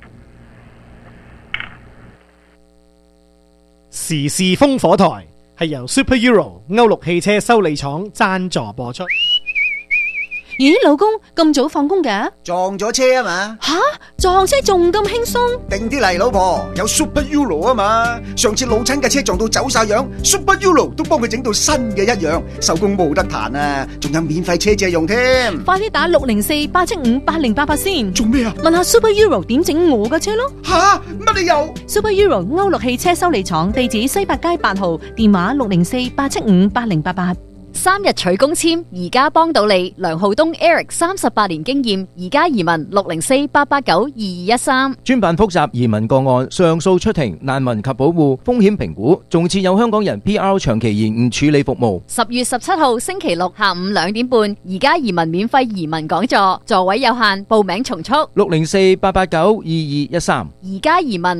Speaker 15: 時事風火台係由 Super Euro 歐陸汽車修理廠贊助播出。
Speaker 18: 咦，老公咁早放工㗎？
Speaker 19: 撞咗車啊嘛！
Speaker 18: 吓，撞車仲咁輕鬆？
Speaker 19: 定啲嚟，老婆，有 Super Euro 啊嘛！上次老親嘅車撞到走晒樣 ，Super Euro 都幫佢整到新嘅一樣，手工冇得彈啊！仲有免費車借用添。
Speaker 18: 快啲打604-875-8088先。
Speaker 19: 做咩啊？
Speaker 18: 問下 Super Euro 點整我嘅車咯。
Speaker 19: 吓，乜理由
Speaker 18: ？Super Euro 歐陸汽車修理廠，地址西八街8號，電話604-875-8088。
Speaker 10: 3日取公簽，而家幫到你。梁浩東 Eric 38年經驗，而家移民604-889-2213。
Speaker 20: 專辦複雜移民個案、上訴出庭、難民及保護、風險評估，仲設有香港人 PR 長期延誤處理服務。
Speaker 10: 10月17號星期六下午2點半，而家移民免費移民講座，座位有限，報名從速。
Speaker 20: 604-889-2213。
Speaker 10: 而家移民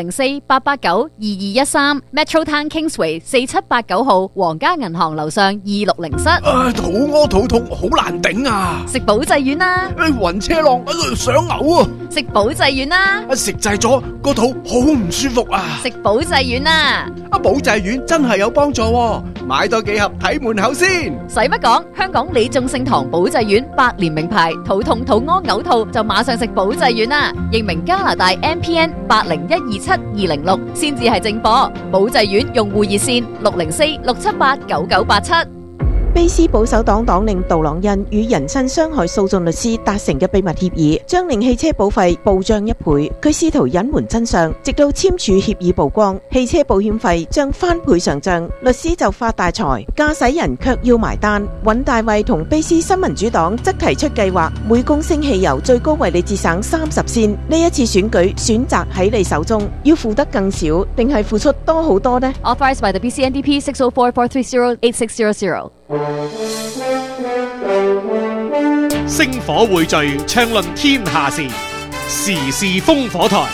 Speaker 10: 604-889-2213。Metro Town Kingsway 4789號皇家銀行樓上260室。
Speaker 19: 肚屙肚痛，好難頂啊！
Speaker 10: 食保濟丸啦！
Speaker 19: 暈車浪，想嘔啊！
Speaker 10: 食保濟丸啦！
Speaker 19: 食滯咗，個肚好唔舒服啊！
Speaker 10: 食保濟丸啦！
Speaker 19: 保濟丸真係有幫助喎，買多幾盒睇門口先。
Speaker 10: 使乜講？香港李眾聖堂保濟丸100年名牌，肚痛肚屙嘔吐就馬上食保濟丸啦！認明加拿大 MPN 80127206先至係正貨。保濟丸用戶熱線604-678-9987。
Speaker 13: 卑斯保守黨黨領杜朗恩與人身傷害訴訟律師達成嘅秘密協議，將令汽車保費暴漲1倍。佢試圖隱瞞真相，直到簽署協議曝光，汽車保險費將翻倍上漲，律師就發大財，駕駛人卻要埋單。尹大衛同卑斯新民主黨則提出計劃，每公升汽油最高為你節省30仙。呢一次選舉選擇喺你手中，要付得更少，定係付出多好多呢？
Speaker 10: Authorized by the BC-NDP 604-430-8600。
Speaker 15: 星火匯聚，暢論天下事，時事風火台。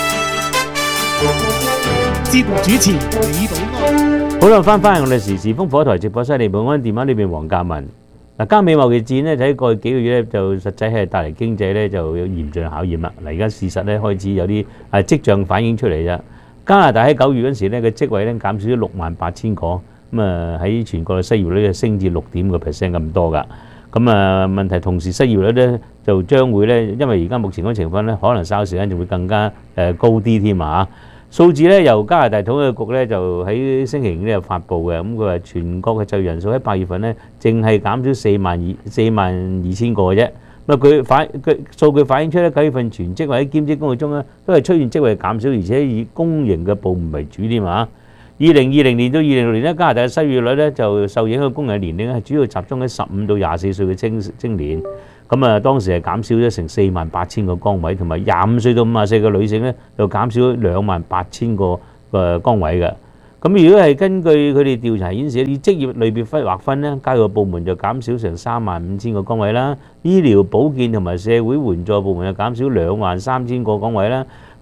Speaker 15: 節目主持李寶安。
Speaker 16: 好啦，翻我哋時事風火台直播室，李寶安電話裏邊黃嘉文。嗱，加美貿易戰咧，睇過去幾個月咧，就實際係帶嚟經濟咧就有嚴峻考驗啦。嗱，而家事實咧開始有啲跡象反映出嚟啫。加拿大喺9月嗰時咧嘅職位咧減少咗68,000個。 咁喺全國嘅失業率就升至6.5% 咁多㗎。咁問題同時失業率咧就將會咧，因為而家目前嗰個情況咧，可能稍時間就會更加高啲添啊！數字咧由加拿大統計局咧就喺星期五咧發布嘅，咁佢話全國嘅就業人數喺8月份咧淨係減少42000個嘅啫。佢數據反映出咧9月份全職或者兼職工作中咧都係出現職位減少，而且以公營嘅部門為主添啊！2020年到2026年咧，加拿大嘅失業率咧就受影響工人年齡係主要集中喺15到24歲嘅青年。咁當時係減少咗成48000個崗位，同埋25歲到54歲嘅女性咧就減少咗28000個崗位嘅。咁如果係根據佢哋調查顯示，以職業類別劃分咧，教育部門就減少成35000個崗位啦，醫療保健同埋社會援助部門就減少23000個崗位啦。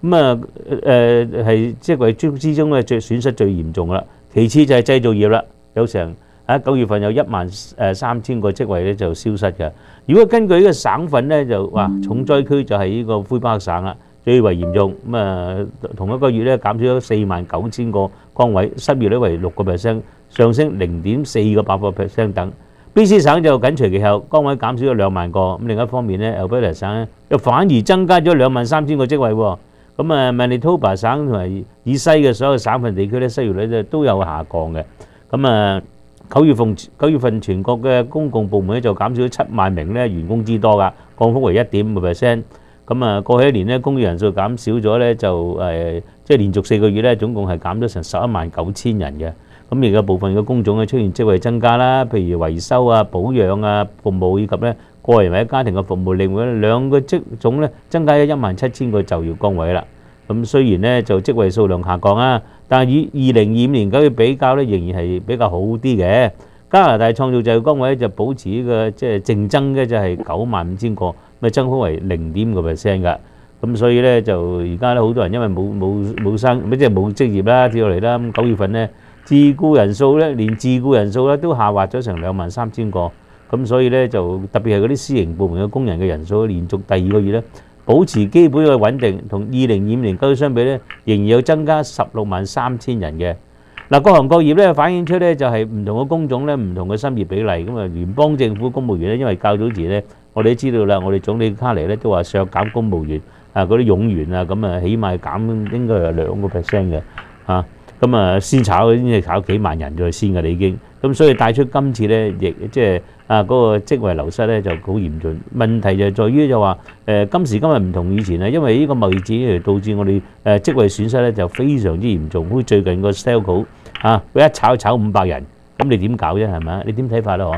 Speaker 16: 係職位之中咧最損失最嚴重噶啦，其次就係製造業啦，有成9月份有13000個職位咧就消失嘅。如果根據呢個省份咧就話重災區就係呢個魁北克省啦，最為嚴重。同一個月咧減少咗49000個崗位，失業率為6%，上升0.4個百分%等。BC 省就緊隨其後，崗位減少咗2萬個。咁另一方面咧 Alberta 省咧又反而增加咗23000個職位喎。Manitoba 省同埋以西嘅所有省份地區咧失業率都有下降嘅。9月份全國嘅公共部門咧就減少咗7萬名咧員工之多㗎，降幅為1.5%。過去一年咧工業人數減少咗咧就即係連續4個月咧總共係減咗成119000人嘅。而家部分嘅工種咧出現職位增加啦，譬如維修啊、保養啊、服務以及咧個人或者家庭嘅服務，另外兩個職種咧增加咗17000個就業崗位啦。雖然咧就職位數量下降啊，但係以2025年9月比較咧，仍然係比較好啲嘅。加拿大創造就業崗位就保持呢個即係淨增嘅就係95000個，增幅為0.5%㗎。所以咧就而家咧好多人因為冇職業啦跳落嚟啦。9月份咧自僱人數咧連自僱人數咧都下滑咗成23000個。所以咧就特別係嗰啲私營部門嘅工人嘅人數，連續第2個月咧保持基本嘅穩定，同2025年9月相比咧，仍然有增加163,000人嘅。各行各業咧反映出咧就係唔同嘅工種咧唔同嘅失業比例。聯邦政府公務員咧，因為較早前咧我哋都知道啦，我哋總理卡尼咧都話削減公務員嗰啲冗員啊，起碼減應該係2%嘅先炒幾萬人咗先㗎啦已經。所以帶出今次咧亦即係嗰個職位流失咧就好嚴峻。問題就在於就話今時今日唔同以前啦，因為呢個貿易戰導致我哋職位損失咧就非常之嚴重。好似最近個 Stelco 佢一炒500人，咁你點搞啫？係咪？你點睇法咧？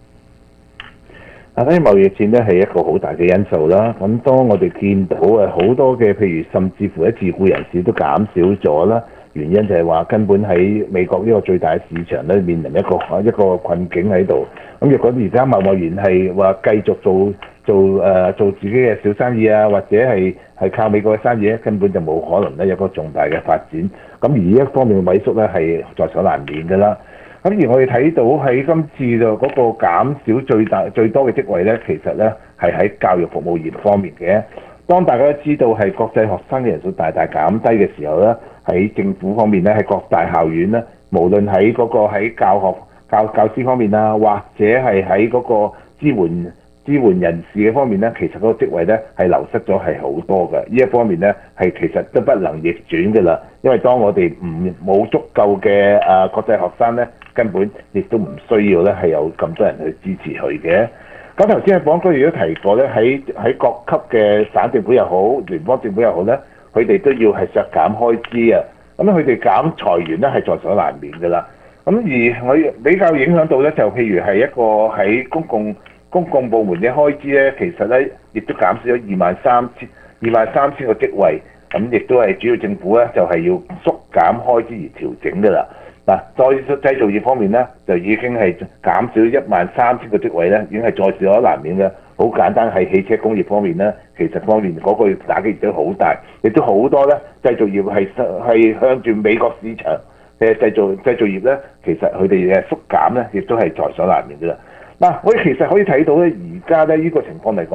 Speaker 17: 呢貿易戰咧係一個好大嘅因素啦。當我哋見到好多嘅譬如甚至乎自僱人士都減少咗啦。原因就係話根本喺美國呢個最大嘅市場咧，面臨一個困境喺度。若果而家貿然係話繼續做自己嘅小生意啊，或者係靠美國嘅生意咧，根本就冇可能咧有個重大嘅發展。而呢一方面嘅萎縮咧係在所難免㗎啦。而我哋睇到喺今次就嗰個減少最多嘅職位咧，其實咧係喺教育服務業方面嘅。當大家都知道係國際學生嘅人數大大減低嘅時候咧，喺政府方面咧，喺各大校院咧，無論喺喺教師方面啊，或者係喺嗰個支援人士嘅方面咧，其實嗰個職位咧係流失咗係好多嘅。呢一方面咧係其實都不能逆轉嘅啦，因為當我哋冇足夠嘅國際學生咧，根本亦都唔需要咧係有咁多人去支持佢嘅。咁頭先喺講區亦都提過咧，喺各級嘅省政府又好，聯邦政府又好咧，佢哋都要係削減開支啊。佢哋減裁員咧係在所難免㗎啦。而我比較影響到咧，就譬如係一個喺公共部門嘅開支咧，其實咧亦都減少咗23000個職位。亦都係主要政府咧就係要縮減開支而調整㗎啦。再製造業方面咧，就已經係減少13000個職位咧，已經係在所難免嘅。好簡單係汽車工業方面咧，其實方面嗰個打擊亦都好大，亦都好多咧製造業係向住美國市場嘅製造業咧，其實佢哋嘅縮減咧，亦都係在所難免嘅啦。我哋其實可以睇到咧，而家咧呢個情況嚟講，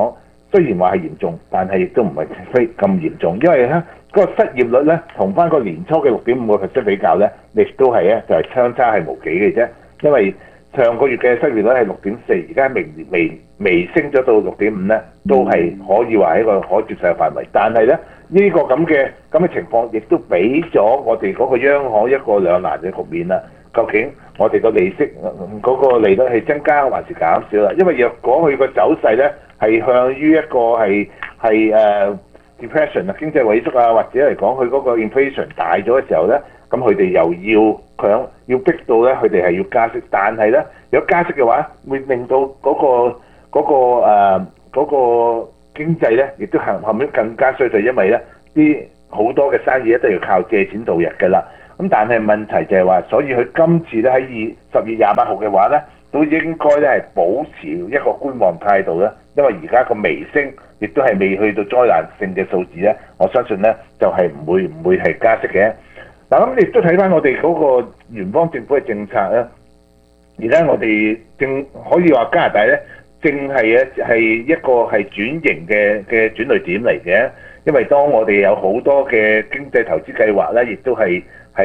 Speaker 17: 雖然話係嚴重，但係亦都唔係非咁嚴重，因為咧嗰個失業率咧同翻個年初嘅6.5% 比較咧，亦都係咧就係相差係無幾嘅啫。因為上個月嘅失業率係6.4，而家微升咗到6.5咧，都係可以話係一個可接受嘅範圍。但係咧呢個咁嘅情況，亦都俾咗我哋嗰個央行一個兩難嘅局面啦。究竟我哋個利息嗰個利率係增加還是減少啦？因為若果佢個走勢咧係向於一個係depression 啊，經濟萎縮啊，或者嚟講佢嗰個 inflation 大咗嘅時候咧，咁佢哋又要逼到咧，佢哋係要加息。但係咧，如果加息嘅話，會令到嗰個經濟咧，亦都後面更加衰退，因為咧啲好多嘅生意咧都要靠借錢度日㗎啦。咁但係問題就係話，所以佢今次咧喺10月28號嘅話咧，都應該咧係保持一個觀望態度啦。因為而家個微升，亦都係未去到災難性嘅數字咧，我相信咧就係唔會係加息嘅。嗱，咁亦都睇翻我哋嗰個聯邦政府嘅政策咧。而家我哋可以話加拿大咧，正係一個係轉型嘅轉捩點嚟嘅。因為當我哋有好多嘅經濟投資計劃咧，亦都係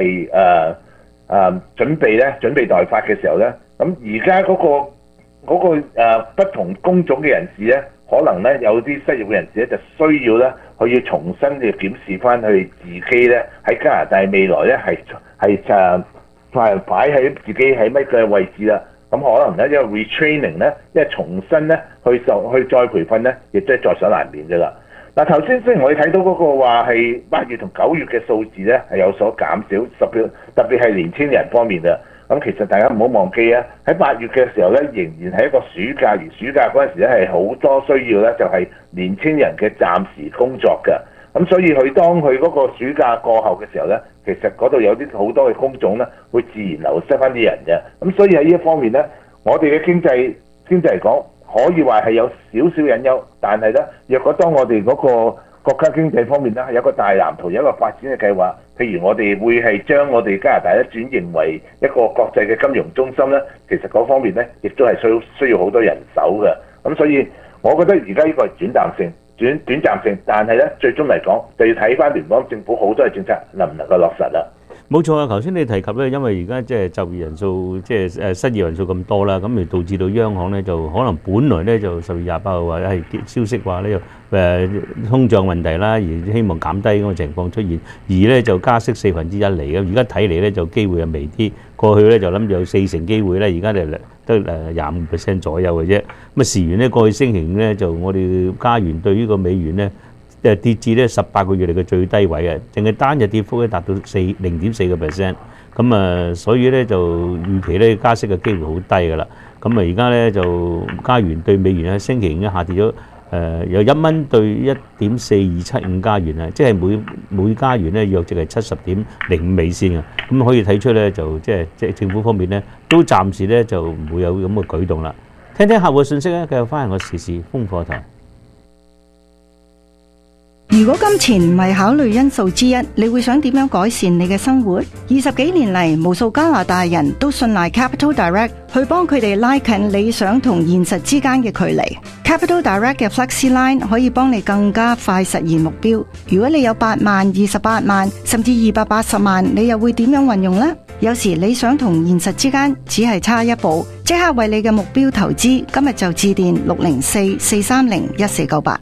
Speaker 17: 準備待發嘅時候咧，咁而家嗰個不同工種嘅人士咧，可能咧有啲失業嘅人士咧，就需要咧佢要重新嘅檢視翻佢自己咧喺加拿大未來咧係擺喺自己喺乜嘅位置啦。咁可能咧因為 retraining 咧，因為重新咧去再培訓咧，亦都係在所難免嘅啦。嗱，頭先雖然我哋睇到嗰個話係8月同9月嘅數字咧係有所減少，特別係年青人方面啊。咁其實大家唔好忘記啊，喺8月嘅時候咧，仍然係一個暑假，而暑假嗰陣時咧係好多需要咧，就係年青人嘅暫時工作嘅。咁所以當佢嗰個暑假過後嘅時候咧，其實嗰度有啲好多嘅工種咧，會自然流失翻啲人嘅。咁所以喺呢一方面咧，我哋嘅經濟嚟講，可以話係有少少隱憂，但係咧，若果當我哋嗰個國家經濟方面咧係有一個大藍圖，有一個發展嘅計劃，譬如我哋會係將我哋加拿大咧轉型為一個國際嘅金融中心咧，其實嗰方面咧亦都係需要好多人手嘅。咁所以，我覺得而家呢個係短暫性，但係咧最終嚟講就要睇翻聯邦政府好多嘅政策能唔能夠落實啦。
Speaker 16: 冇錯啊！頭先你提及咧，因為而家即係就業人數即係失業人數咁多啦，咁而導致到央行咧就可能本來咧就10月28號話係消息話咧通脹問題啦，而希望減低嗰個情況出現，而咧就加息1/4嚟嘅。而家睇嚟咧就機會係微啲，過去咧就諗住有40%機會咧，而家就得25% 左右嘅啫。咁啊，事緣咧過去星期五咧就我哋加元對呢個美元咧，跌至咧18個月嚟嘅最低位嘅，淨係單日跌幅咧達到0.4%。咁啊，所以咧就預期咧加息嘅機會好低㗎啦。咁啊，而家咧就加元對美元喺星期五咧下跌咗由1蚊對1.4275加元啊，即係每加元咧約值係70.05美仙啊。咁可以睇出咧就即係政府方面咧都暫時咧就唔會有咁嘅舉動啦。聽客戶嘅信息咧，繼續翻嚟我時事風火台。
Speaker 21: 如果金錢唔係考慮因素之一，你會想點樣改善你嘅生活？20幾年嚟，無數加拿大人都信賴 Capital Direct 去幫佢哋拉近理想同現實之間嘅距離。Capital Direct 嘅 Flexi Line 可以幫你更加快實現目標。如果你有8萬、28萬，甚至280萬，你又會點樣運用呢？有時理想同現實之間只係差一步，即刻為你嘅目標投資。今日就致電604-430-1498。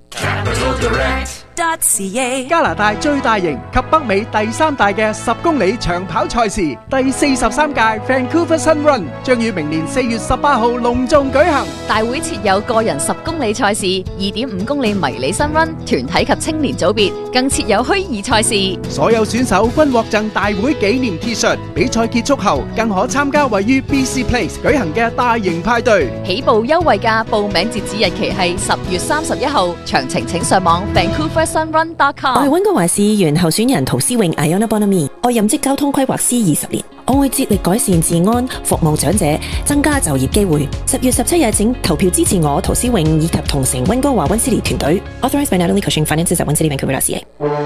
Speaker 3: 加拿大最大型及北美第3大嘅10公里長跑賽事第43屆 Vancouver Sun Run 將於明年4月18號隆重舉行。
Speaker 10: 大會設有個人10公里賽事、2.5公里迷你 Sun Run 團體及青年組別，更設有虛擬賽事。
Speaker 3: 所有選手均獲贈大會紀念 T 恤，比賽結束後更可參加位於 BC Place 舉行嘅大型派對。
Speaker 10: 起步優惠價，報名截止日期係10月31號，詳情請上網 vancouversunrun.com。
Speaker 22: 我係溫哥華市議員候選人陶思穎 Iona Bonami， 我任職交通規劃師20年，我會致力改善治安、服務長者、增加就業機會。10月17日請投票支持我陶思穎以及同城溫哥華溫斯利團隊。Authorized by Natalie Cushing Finances at One City Vancouver.ca。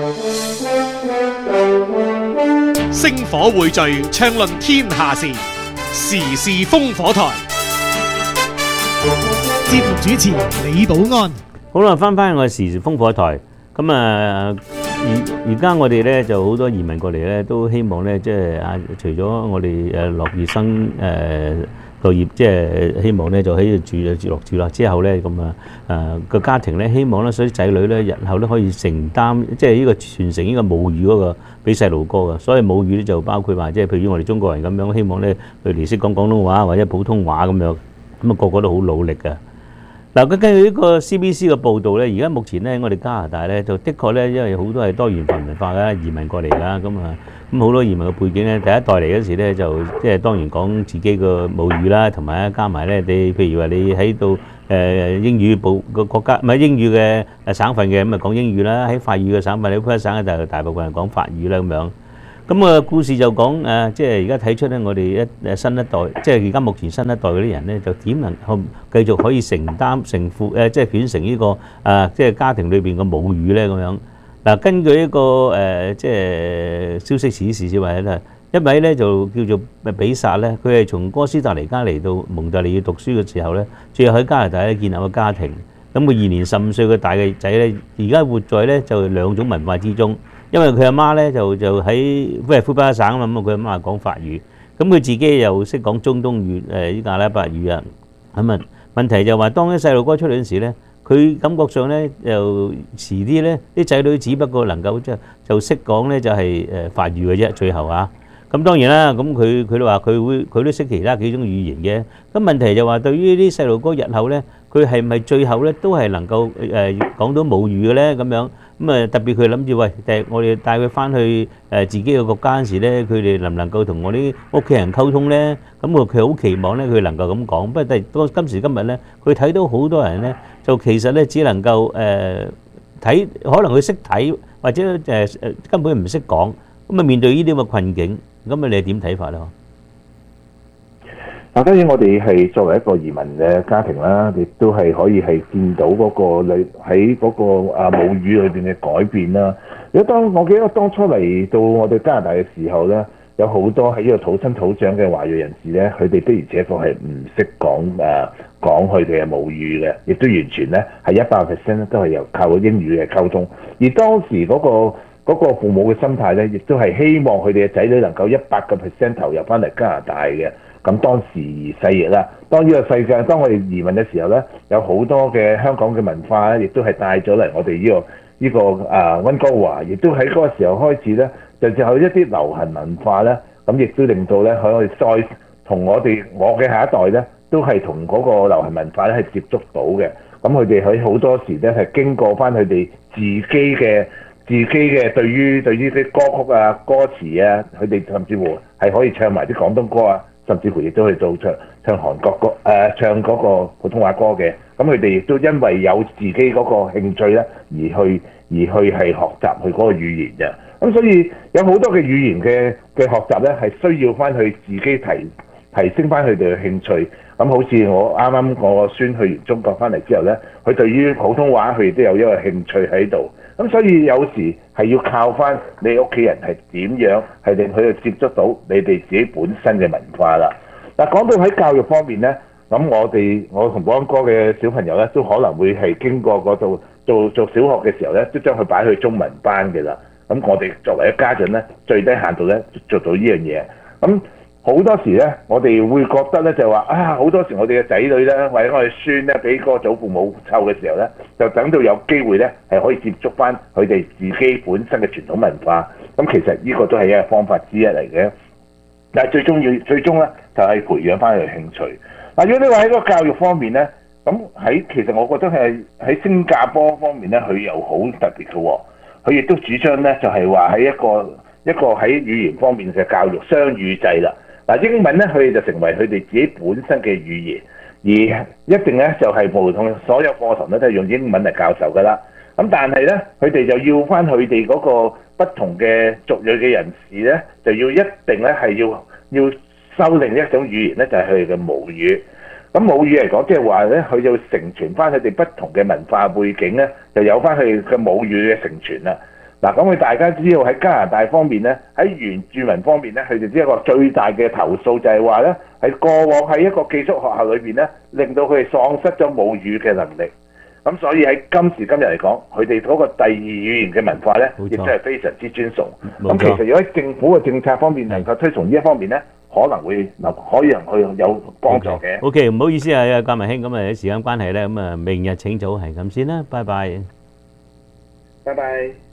Speaker 15: 星火匯聚，暢論天下事，時事風火台。
Speaker 12: 節目主持李寶安。
Speaker 16: 好啦，翻我時時烽火台。咁啊，而家我哋咧就好多移民過嚟咧，都希望咧即係除咗我哋落葉生個業，即係希望咧就喺度住落之後咧，咁個家庭咧希望咧，所以仔女咧日後咧可以承擔，即係呢個傳承呢個母語嗰個俾細路哥嘅。所以母語咧就包括話，即係譬如我哋中國人咁樣，希望咧佢哋識講廣東話或者普通話咁樣，咁啊個個都好努力㗎。嗱，根據呢個 CBC 嘅報導咧，而家目前咧，我哋加拿大咧就的確咧，因為好多係多元文化嘅移民過嚟啦，咁好多移民嘅背景咧，第一代嚟嗰時咧就即係當然講自己個母語啦，同埋加埋咧你譬如話你喺度英語部個國家唔係英語嘅省份嘅，咁啊講英語啦，喺法語嘅省份，你普省咧就大部分人講法語啦咁樣。咁故事就講即係而家睇出咧，我哋新一代，即係而家目前新一代嗰啲人咧，就點能繼續可以承負即係傳承呢個即係家庭裏邊嘅母語咧咁樣。嗱，根據一個即係消息指示話咧，一位咧就叫做比薩咧，佢係從哥斯達黎加嚟到蒙特利爾讀書嘅時候咧，最後喺加拿大咧建立個家庭。咁佢現年15歲嘅大嘅仔咧，而家活在咧就兩種文化之中。因為佢阿媽咧就喺魁北克省啊嘛，咁佢阿媽講法語，咁佢自己又識講中東語呢個阿拉伯語啊。咁問題就話當啲細路哥出嚟嗰時咧，佢感覺上咧又遲啲咧啲仔女只不過能夠就識講咧就係法語嘅啫，最後咁當然啦，咁佢都話佢都識其他幾種語言嘅。咁問題就話對於啲細路哥日後咧，佢係咪最後咧都係能夠講到母語嘅咧咁樣？咁特別佢諗住我哋帶佢翻去自己嘅國家嗰時咧，佢哋能唔能夠同我啲屋企人溝通咧？咁佢好期望咧，佢能夠咁講。不過但係今時今日咧，佢睇到好多人咧，就其實咧只能夠睇，可能佢識睇或者根本唔識講。咁面對呢啲咁嘅困境，咁你係點睇法咧？
Speaker 17: 當然我哋係作為一個移民嘅家庭啦，亦都係可以係見到嗰個喺嗰個母語裏邊嘅改變啦。如果我記得當初嚟到我哋加拿大嘅時候咧，有好多喺呢個土生土長嘅華裔人士咧，佢哋的而且確係唔識講佢哋嘅母語嘅，亦都完全咧係100%都係由靠英語嘅溝通。而當時嗰個父母嘅心態咧，亦都係希望佢哋嘅仔女能夠100%投入翻嚟加拿大嘅。咁當時而世易啦，當呢個世界，當我哋移民嘅時候咧，有好多嘅香港嘅文化咧，亦都係帶咗嚟我哋呢個溫哥華，亦都喺嗰個時候開始咧，就有一啲流行文化咧，咁亦都令到咧可以再同我嘅下一代咧，都係同嗰個流行文化咧係接觸到嘅。咁佢哋喺好多時咧係經過翻佢哋自己嘅對於啲歌曲啊、歌詞啊，佢哋甚至乎係可以唱埋啲廣東歌啊。甚至乎亦都去做唱韓國歌唱嗰個普通話歌嘅，咁佢哋亦都因為有自己嗰個興趣咧，而去係學習佢嗰個語言嘅。咁所以有好多嘅語言嘅學習咧，係需要翻去自己提升翻佢哋嘅興趣。咁好似我啱啱我個孫去完中國翻嚟之後咧，佢對於普通話佢亦都有一個興趣喺度。咁所以有時係要靠翻你屋企人係點樣係令佢哋接觸到你哋自己本身嘅文化啦。嗱，講到喺教育方面咧，咁我同保安哥嘅小朋友咧，都可能會係經過嗰度做小學嘅時候咧，都將佢擺去中文班嘅啦。咁我哋作為一家長咧，最低限度咧做到呢樣嘢。咁好多時咧，我哋會覺得咧就話好多時我哋嘅仔女咧，或者我哋孫咧，俾個祖父母湊嘅時候咧，就等到有機會咧，係可以接觸翻佢哋自己本身嘅傳統文化。咁其實呢個都係一個方法之一嚟嘅。但係最終咧，就係培養翻佢嘅興趣。嗱，如果你話喺個教育方面咧，咁其實我覺得係喺新加坡方面咧，佢又好特別嘅喎。佢亦都主張咧，就係話喺一個喺語言方面嘅教育雙語制啦。嗱，英文咧，佢哋就成為佢哋自己本身嘅語言，而一定咧就係無論所有課堂咧都係用英文嚟教授噶啦。咁但係咧，佢哋就要翻佢哋嗰個不同嘅族裔嘅人士咧，就要一定咧係要修另一種語言咧，就係佢哋嘅母語。咁母語嚟講，即係話咧，佢就承傳翻佢哋不同嘅文化背景咧，就有翻佢嘅母語嘅承傳啦。嗱，咁佢大家知道喺加拿大方面咧，喺原住民方面咧，佢哋一個最大嘅投訴就係話咧，喺過往喺一個寄宿學校裏邊咧，令到佢哋喪失咗母語嘅能力。 咁所以喺今時今日嚟講，佢哋嗰個第二語言嘅文化咧，亦都係非常之尊崇。咁其實如果喺政府嘅政策方面能夠推崇呢一方面咧，可能會可以去有幫助嘅。
Speaker 16: OK， 唔好意思啊，嘉文兄，咁啊時間關係咧，咁啊明日請早係咁先啦，拜拜。
Speaker 17: 拜拜。